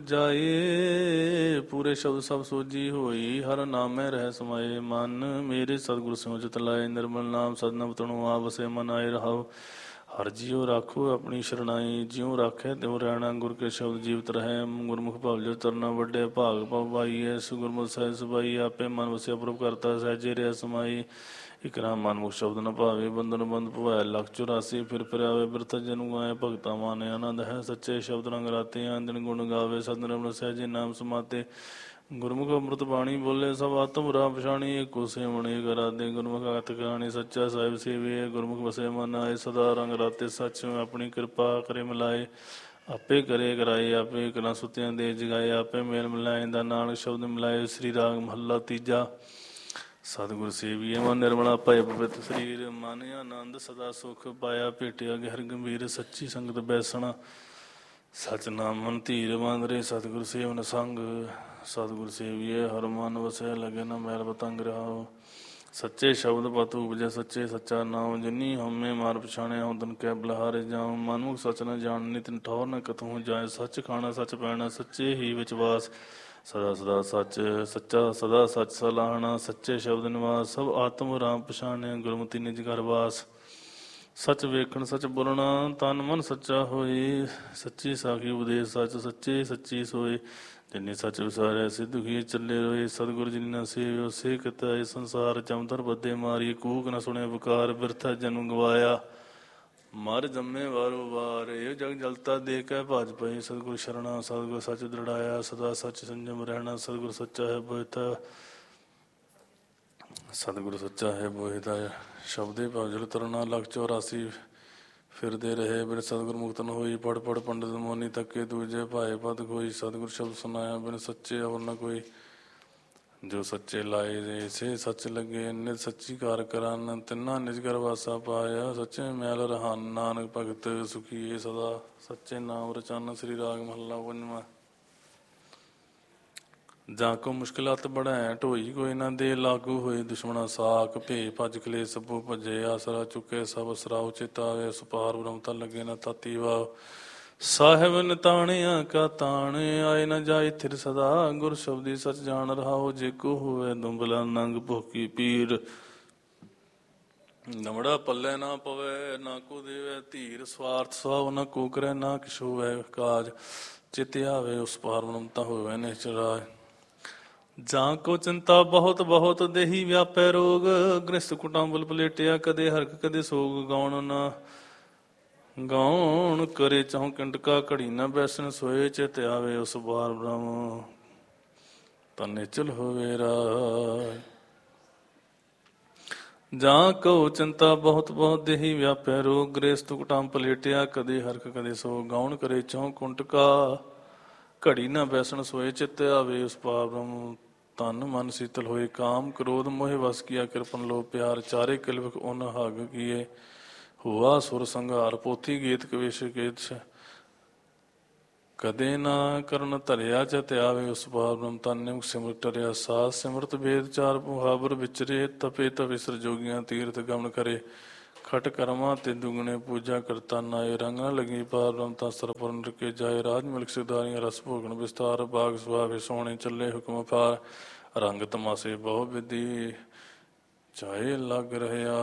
ਜਾਏ ਪੂਰੇ ਸ਼ਬਦ ਸਭ ਸੋਜੀ ਹੋਈ ਹਰ ਨਾਮੈ ਰਹਿ ਸਮਾਏ ਮਨ ਮੇਰੇ ਸਤਿਗੁਰ ਸਿਉ ਚਿਤ ਲਾਏ ਨਿਰਮਲ ਨਾਮ ਸਦਨ ਬਤਣੁ ਆਵਸੇ ਮਨ ਆਏ ਰਹਾਉ ਹਰ ਜੀਉ ਰਾਖੋ ਆਪਣੀ ਸ਼ਰਣਾਈ ਜਿਉ ਰਾਖੈ ਤਿਉ ਰਹਿਣਾ ਗੁਰ ਕੇ ਸ਼ਬਦ ਜੀਵਤ ਰਹੈ ਗੁਰਮੁਖ ਭਵ ਜੋ ਤਰਨਾ ਵੱਡੇ ਭਾਗ ਪਵਾਈਐ ਸੁਗੁਰਮੁਖ ਸਹਿਜ ਸੁਭਾਈ ਆਪੇ ਮਨ ਵਸਿਆ ਪ੍ਰਭ ਕਰਤਾ ਸਹਿਜੇ ਰਿਆ ਸਮਾਈ ਇਕ ਰਾਮ ਮਨਮੁਖ ਸ਼ਬਦ ਨ ਭਾਵੇ ਬੰਧਨ ਬੰਧ ਭਵਾਇ 184 ਫਿਰ ਆਵੇ ਬਿਰਥ ਜਨੁ ਗਾਏ ਭਗਤਾ ਮਾਨੇ ਆਨੰਦ ਹੈ ਸੱਚੇ ਸ਼ਬਦ ਰੰਗ ਰਾਤੇ ਆਂਦਨ ਗੁਣ ਗਾਵੇ ਸਤਿ ਸਹਿਜੇ ਨਾਮ ਸਮਾਤੇ ਗੁਰਮੁਖ ਅੰਮ੍ਰਿਤ ਬਾਣੀ ਬੋਲੇ ਸਭ ਆਤਮ ਰਾਮ ਪਛਾਣੀ ਏਕੋ ਸੇਵਣੇ ਕਰਾਦੇ ਗੁਰਮੁਖ ਅਤ ਕਹਾਣੀ ਸੱਚਾ ਸਾਹਿਬ ਸੇਵੇ ਗੁਰਮੁਖ ਵਸੇ ਮਨ ਆਏ ਸਦਾ ਰੰਗ ਰਾਤੇ ਸੱਚ ਆਪਣੀ ਕਿਰਪਾ ਕਰੇ ਮਿਲਾਏ ਆਪੇ ਕਰੇ ਕਰਾਏ ਆਪੇ ਕਰਾਂ ਸੁਤਿਆਂ ਦੇ ਜਗਾਏ ਆਪੇ ਮੇਲ ਮਿਲਾਏ ਦਾ ਨਾਨਕ ਸ਼ਬਦ ਮਿਲਾਏ ਸ੍ਰੀ ਰਾਗ ਮਹੱਲਾ ਤੀਜਾ ਸਤਿਗੁਰ ਸੇਵੀਏ ਮਨ ਨਿਰਮਲਾ ਭੈ ਪਵਿੱਤ ਸਰੀਰ ਮਨ ਆਨੰਦ ਸਦਾ ਸੁਖ ਪਾਇਆ ਭੇਟਿਆ ਗਹਿਰ ਗੰਭੀਰ ਸੱਚੀ ਸੰਗਤ ਬੈਸਣਾ ਸਚ ਨਾਮ ਮਨ ਧੀਰ ਬਾਂਦਰੇ ਸਤਿਗੁਰ ਸੇਵਨ ਸੰਗ ਸਤਿਗੁਰ ਸੇਵੀਏ ਹਰ ਮਨ ਵਸੈ ਲਗੇ ਨ ਮੈਲ ਪਤੰਗ ਰਹਾਉ ਸੱਚੇ ਸ਼ਬਦ ਪਤ ਉਪਜੈ ਸੱਚੇ ਸੱਚਾ ਨਾਮ ਜਿਨੀ ਹਉਮੈ ਮਾਰ ਪਛਾਣਿਆ ਉਦਨ ਕੈ ਬਲਿਹਾਰੇ ਜਾਉ ਮਨੁ ਸਚ ਨ ਜਾਣਨੀ ਤਿਨ ਠੌਰ ਨ ਕਤਹੂ ਜਾਏ ਸੱਚ ਖਾਣਾ ਸੱਚ ਪੈਣਾ ਸੱਚੇ ਹੀ ਵਿਚਵਾਸ ਸਦਾ ਸਦਾ ਸੱਚ ਸੱਚਾ ਸਦਾ ਸੱਚ ਸਲਾਹਣਾ ਸੱਚੇ ਸ਼ਬਦ ਨਿਵਾਸ ਸਭ ਆਤਮ ਰਾਮ ਪਛਾਣਿਆ ਗੁਰਮਤਿ ਨਿਜ ਘਰ ਵਾਸ ਸੱਚ ਵੇਖਣ ਸੱਚ ਬੋਲਣਾ ਤਨ ਮਨ ਸੱਚਾ ਹੋਈ ਸੱਚੀ ਸਾਖੀ ਉਪਦੇਸ਼ ਸੱਚ ਸੱਚੇ ਸੱਚੀ ਸੋਏ ਜਿਨੀ ਸੱਚ ਵਿਸਾਰਿਆ ਸੇ ਦੁਖੀ ਚੱਲੇ ਰੋਏ ਸਤਿਗੁਰ ਜਿਨੀ ਨਾ ਸੇਵਿਓ ਸੇ ਕਿਤਾ ਇਹ ਸੰਸਾਰ ਚਮਤਰ ਬੱਦੇ ਮਾਰੀ ਕੂਕ ਨਾ ਸੁਣੇ ਵਿਕਾਰ ਬਿਰਥਾ ਜਨਮ ਗਵਾਇਆ ਮਰ ਜੰਮੇ ਵਾਰੋ ਵਾਰ ਇਹ ਜਗ ਜਲਤਾ ਦੇ ਕੇ ਭਜ ਪਈ ਸਤਿਗੁਰ ਸ਼ਰਣਾ ਸਤਿਗੁਰ ਸੱਚ ਦ੍ਰਿੜਾਇਆ ਸਦਾ ਸੱਚ ਸੰਜਮ ਰਹਿਣਾ ਸਤਿਗੁਰ ਸੱਚਾ ਹੈ ਬੋਹਿਤਾ ਸਤਿਗੁਰ ਸੱਚਾ ਹੈ ਬੋਹਿਤਾ ਸ਼ਬਦੇ ਭਜਲ ਤਰਨਾ ਲਖ 84 ਫਿਰਦੇ ਰਹੇ ਬਿਨ ਸਤਿਗੁਰ ਮੁਕਤ ਨ ਹੋਈ ਪੜ ਪੜ ਪੰਡਿਤ ਮੋਨੀ ਤੱਕੇ ਦੂਜੇ ਭਾਏ ਪਦ ਕੋਈ ਸਤਿਗੁਰ ਸ਼ਬਦ ਸੁਨਾਇਆ ਬਿਨ ਸੱਚੇ ਹੋਰ ਨ ਕੋਈ ਜੋ ਸੱਚੇ ਲਾਏ ਦੇ ਸੇ ਸੱਚ ਲੱਗੇ ਨਿਤ ਸੱਚੀ ਕਾਰ ਕਰਨ ਤਿੰਨਾ ਨਿਜ ਘਰ ਵਾਸਾ ਪਾਇਆ ਸੱਚੇ ਮੈਲ ਰਹਾਨ ਨਾਨਕ ਭਗਤ ਸੁਖੀਏ ਸਦਾ ਸੱਚੇ ਨਾਮ ਰਚਨ ਸ੍ਰੀ ਰਾਗ ਮਹੱਲਾ ਪੰਜਵਾਂ ਜਾਂ ਕੋ ਮੁਸ਼ਕਿਲਾਤ ਬੜੈ ਢੋਈ ਕੋਈ ਨਾ ਦੇ ਲਾਗੂ ਹੋਏ ਦੁਸ਼ਮਣਾ ਸਾਖ ਭੇ ਭਜ ਖਲੇ ਸਭੋ ਭਜੇ ਆਸਰਾ ਚੁੱਕੇ ਸਭ ਸਰਾਉ ਚਿਤਾਵੇ ਸੁਪਾਰ ਬ੍ਰਹਮਤਾ ਲੱਗੇ ਨਾ ਤਾਤੀ ਵਾ ਸਾਹਿਬ ਨਿਤਾਣਿਆ ਕਾ ਤਾਣ ਆਏ ਨ ਜਾਏ ਥਿਰ ਸਦਾ ਗੁਰ ਸ਼ਬਦੀ ਸਚ ਜਾਣ ਰਹਾਓ ਜੇ ਕੋ ਹੋਵੇ ਦੁੰਬਲਾ ਨੰਗ ਭੋਕੀ ਪੀਰ ਨਮੜਾ ਪੱਲੇ ਨਾ ਪਵੇ ਨਾ ਕੋ ਦੇਵੇ ਧੀਰ ਸਵਾਰਥ ਸਵਾਉ ਨਾ ਕੋ ਕਰੇ ਨਾ ਕਿਛ ਹੋਵੇ ਕਾਜ ਚਿਤ ਆਵੇ ਉਸ ਪਾਰ ਬ੍ਰਹਮਤਾ ਹੋਵੇ ਨਿਸ਼ਚਰਾਏ ਜਾਂ ਕੋ ਚਿੰਤਾ ਬਹੁਤ ਬਹੁਤ ਦੇਹੀ ਵਿਆਪੈ ਰੋਗ ਗ੍ਰਸਤ ਕੁਟਾਂਬਲ ਪਲੇਟਿਆ ਕਦੇ ਹਰਕ ਕਦੇ ਸੋਗ ਗਾਉਣ ਨਾ ਗਾਉਣ ਕਰੇ ਚਾਹੂ ਕੰਟਕਾ ਘੜੀ ਨਾ ਬੈਸਣ ਸੋਏ ਚਿਤ ਆਵੇ ਉਸ ਬਾਰ ਬ੍ਰਹਮ ਤਾਂ ਨਿਚਲ ਹੋਵੇ ਰਾਏ ਜਾਂ ਕਉ ਚਿੰਤਾ ਬਹੁਤ ਬਹੁਤ ਦੇਹੀ ਵਿਆਪੈ ਰੋਗ ਗ੍ਰਸਤ ਕੁਟਾਂਬ ਪਲੇਟਿਆ ਕਦੇ ਹਰਕ ਕਦੇ ਸੋਗ ਗਾਉਣ ਕਰੇ ਚਾਹੂ ਕੁੰਟਕਾ ਘੜੀ ਨਾ ਬੈਸਣ ਸੋਏ ਚਿੱਤ ਆਵੇ ਉਸ ਪਾਰ ਬ੍ਰਹਮ ਤਨ ਮਨ ਸੀਤਲ ਹੋਏ ਕਾਮ ਕ੍ਰੋਧ ਮੋਹਿ ਵਸ ਕੀਆ ਕਿਰਪਨ ਲੋ ਪਿਆਰ ਚਾਰੇ ਕਿਲਵਕ ਉਨ ਹਗ ਕੀਏ ਹੁਆ ਸੁਰ ਸੰਘਾਰ ਪੋਥੀ ਗੀਤ ਕਵਿਸ਼ ਗੀਤ ਕਦੇ ਨਾ ਕਰਨ ਧਰਿਆ ਚਿਤ ਆਵੇ ਉਸ ਪਾਰ ਬ੍ਰਹਮ ਤਨ ਨਿਮਕ ਸਿਮਰਤ ਟਰਿਆ ਸਾਸ ਸਿਮਰਤ ਵੇਦ ਚਾਰ ਮੁਹਾਵਰ ਵਿਚਰੇ ਤਪੇ ਤਵਿਸਰ ਜੋਗੀਆਂ ਤੀਰਥ ਗਮਨ ਕਰੇ ਖਟ ਕਰਮਾਂ ਤੇ ਦੁਗਣੇ ਪੂਜਾ ਕਰਤਾ ਨਾਏ ਰੰਗ ਨ ਲੱਗੀ ਪਾਰ ਬ੍ਰਹਮ ਤਾਂ ਸਰਪੁਰ ਨਿਰਕੇ ਜਾਏ ਰਾਜ ਮਿਲਕ ਸਿਦਾਰੀਆਂ ਰਸ ਭੋਗਣ ਵਿਸਤਾਰ ਬਾਗ ਸੁਹਾਵੇ ਸੋਹਣੇ ਚੱਲੇ ਹੁਕਮ ਫਾਰ ਰੰਗ ਤਮਾਸੇ ਬਹੁ ਵਿਧੀ ਚਾਹੇ ਲੱਗ ਰਿਹਾ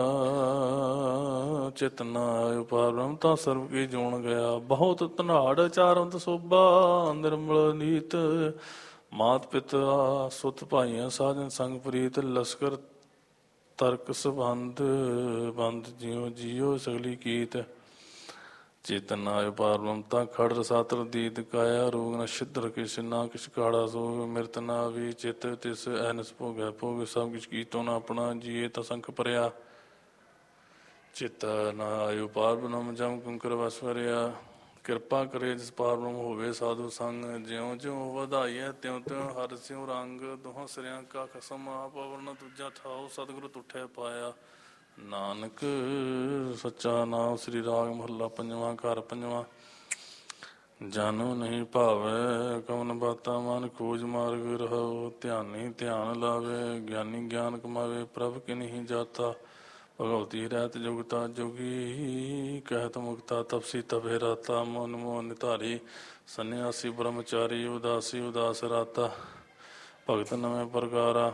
ਚਿਤ ਨਾ ਆਇਓ ਪਾਰ ਬ੍ਰਹਮ ਤਾਂ ਸਰਬ ਕੀ ਜੋਣ ਗਿਆ ਬਹੁਤ ਧਨਾੜ ਚਾਰੰਤ ਸੋਭਾ ਨਿਰਮਲ ਨੀਤ ਮਾਤ ਪਿਤਾ ਸੁਤ ਭਾਈਆਂ ਸਾਜਨ ਸੰਗ ਪ੍ਰੀਤ ਲਸਕਰ ਤਰਕ ਸੰਬੰਧ ਬੰਦ ਜਿਉ ਜੀਓ ਸਗਲੀ ਕੀਤ ਚੇਤਨ ਆਇ ਪਾਰ ਬ੍ਰਹਮਤਾ ਖੜ ਰਸਾਤਰ ਦੀਤ ਕਾਇਆ ਰੋਗ ਨ ਛਿਦਰ ਕਿਛ ਨਾ ਕਿਛ ਕਾੜਾ ਸੋਗ ਮਿਰਤ ਨਾ ਵੀ ਚਿਤ ਤਿਸ ਐਨਸ ਭੋਗੈ ਭੋਗ ਸਭ ਕਿਛ ਕੀਤੋ ਨਾ ਆਪਣਾ ਜੀਏ ਤਾਂ ਸੰਖ ਭਰਿਆ ਚਿਤ ਨਾ ਆਇਓ ਪਾਰ ਬ੍ਰਹਮ ਜਮ ਕੁੰਕਰ ਵਸ ਵਰਿਆ ਕਿਰਪਾ ਕਰੇ ਜਿਸ ਪਾਰ ਬ੍ਰਹਮ ਹੋਵੇ ਸਾਧੂ ਸੰਗ ਜਿਉ ਜਿਉ ਵਧਾਈਐ ਤਿਉ ਤਿਉ ਹਰ ਸਿਉ ਰੰਗ ਦੋਹਾਂ ਸਿਰਿਆਂ ਕਾ ਖਸਮ ਆਪ ਅਵਰਨ ਦੂਜਾ ਥਾਉ ਸਤਿਗੁਰ ਤੁਠੈ ਪਾਇਆ ਨਾਨਕ ਸੱਚਾ ਨਾਮ ਸ੍ਰੀ ਰਾਗ ਮਹੱਲਾ ਪੰਜਵਾਂ ਘਰ ਪੰਜਵਾਂ ਜਾਨੋ ਨਹੀਂ ਭਾਵੈ ਕਵਨ ਬਾਤਾ ਮਨ ਖੋਜ ਮਾਰਗ ਰਹੋ ਧਿਆਨੀ ਧਿਆਨ ਲਾਵੇ ਗਿਆਨੀ ਗਿਆਨ ਕਮਾਵੇ ਪ੍ਰਭ ਕਿ ਨਹੀਂ ਜਾਤਾ ਭਗਵਤੀ ਰਹਿਤ ਜੁਗਤਾ ਜੋਗੀ ਕਹਿਤ ਮੁਕਤਾ ਤਪਸੀ ਤਪੇ ਰਾਤਾ ਮਨ ਮੋਹ ਨਿਧਾਰੀ ਸੰਨਿਆਸੀ ਬ੍ਰਹਮਚਾਰੀ ਉਦਾਸੀ ਉਦਾਸ ਰਾਤਾ ਭਗਤ ਨਵੇਂ ਪ੍ਰਕਾਰਾ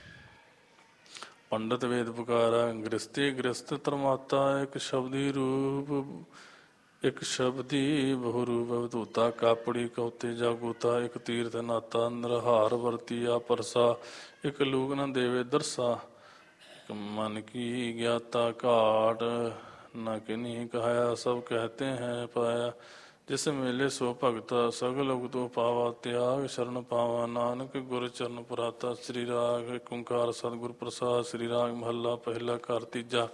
ਪੰਡਤ ਵੇਦ ਪੁਕਾਰਾ ਗ੍ਰਸਤੀ ਗ੍ਰਸਤ ਧਰਮਾਤਾ ਇੱਕ ਸ਼ਬਦੀ ਰੂਪ ਇੱਕ ਸ਼ਬਦੀ ਬਹੁ ਰੂਪ ਅਵਧੂਤਾ ਕਾਪੜੀ ਕਉਤੇ ਜਾਗੂਤਾ ਇੱਕ ਤੀਰਥ ਨਾਤਾ ਨਿਰਹਾਰ ਵਰਤੀਆ ਪਰਸਾ ਇੱਕ ਲੂਕ ਨ ਦੇਵੇ ਦਰਸਾ ਇੱਕ ਮਨ ਕੀ ਗਿਆਤਾ ਘਾਟ ਨ ਕਿਨੀ ਕਹਾਇਆ ਸਭ ਕਹਤੇ ਹੈ ਪਾਇਆ ਜਿਸ ਮੇਲੇ ਸੋ ਭਗਤਾ ਸਗਲ ਉਗਤੋ ਪਾਵਾ ਤਿਆਗ ਸ਼ਰਨ ਪਾਵਾ ਨਾਨਕ ਗੁਰ ਚਰਨ ਪੁਰਾਤਾ ਸ੍ਰੀ ਰਾਗ ਓੰਕਾਰ ਸਤਿਗੁਰ ਪ੍ਰਸਾਦ ਸ੍ਰੀ ਰਾਗ ਮਹੱਲਾ ਪਹਿਲਾ ਘਰ ਤੀਜਾ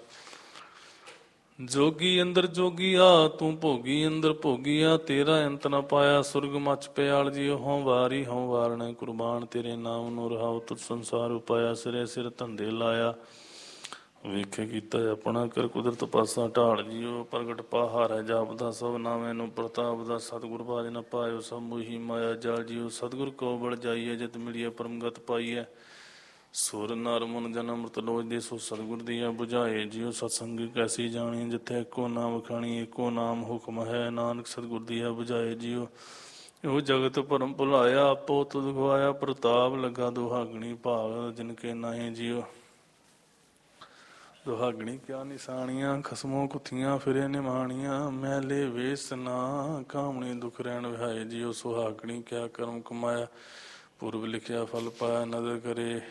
ਜੋਗੀ ਅੰਦਰ ਜੋਗੀਆ ਤੂੰ ਭੋਗੀ ਅੰਦਰ ਭੋਗੀਆ ਤੇਰਾ ਅੰਤ ਨ ਪਾਇਆ ਸੁਰਗ ਮਚ ਪਿਆਲ ਜੀ ਹੋਂ ਵਾਰੀ ਹੋਂ ਵਾਰਣ ਕੁਰਬਾਨ ਤੇਰੇ ਨਾਮ ਨੂੰ ਰਹਾਉ ਤੁਧ ਸੰਸਾਰ ਉਪਾਇਆ ਸਿਰੇ ਸਿਰ ਧੰਦੇ ਲਾਇਆ ਵੇਖੇ ਕੀਤਾ ਆਪਣਾ ਕਰ ਕੁਦਰਤ ਪਾਸਾ ਢਾਲ ਜੀਓ ਪ੍ਰਗਟ ਪਾਹਾਰ ਜਾਪਦਾ ਸਭ ਨਾਵੇਂ ਨੂੰ ਪ੍ਰਤਾਪ ਦਾ ਸਤਿਗੁਰ ਬਾਜ ਨ ਪਾਇਓ ਸਭ ਮੋਹੀ ਮਾਇਆ ਜਾਲ ਜੀਓ ਸਤਿਗੁਰ ਕੋ ਬਲ ਜਾਈਏ ਜਿਤ ਮਿਲੀਏ ਪਰਮਗਤ ਪਾਈਐ ਸੁਰ ਨਰ ਮਨ ਜਨ ਅੰਮ੍ਰਿਤ ਲੋਚ ਦੇ ਸੋ ਸਤਿਗੁਰ ਦੀਆ ਬੁਝਾਏ ਜਿਉ ਸਤਸੰਗ ਕੈਸੀ ਜਾਣੀ ਜਿੱਥੇ ਇੱਕੋ ਨਾਮ ਖਾਣੀ ਇੱਕੋ ਨਾਮ ਹੁਕਮ ਹੈ ਨਾਨਕ ਸਤਿਗੁਰ ਦੀਆ ਬੁਝਾਏ ਜਿਉ ਉਹ ਜਗਤ ਭਰਮ ਭੁਲਾਇਆ ਆਪੋ ਤੁਧ ਗਵਾਇਆ ਪ੍ਰਤਾਪ ਲੱਗਾ ਦੁਹਾਗਣੀ ਭਾਗ ਜਿਨ ਕੇ ਨਾਹੀਂ ਜਿਉ ਦੁਹਾਗਣੀ ਕਿਆ ਨਿਸ਼ਾਨੀਆਂ ਖਸਮੋਂ ਕੁੱਥੀਆਂ ਫਿਰੇ ਨਿਮਾਣੀਆਂ ਮੈਲੇ ਵੇਸ ਨਾ ਕਾਮਣੀ ਦੁਖ ਰਹਿਣ ਵਿਹਾਏ ਜਿਉ ਸੁਹਾਗਣੀ ਕਿਆ ਕਰਮ ਕਮਾਇਆ ਪੁਰਬ ਲਿਖਿਆ ਫਲ ਪਾਇਆ ਨਦਰ ਕਰੇ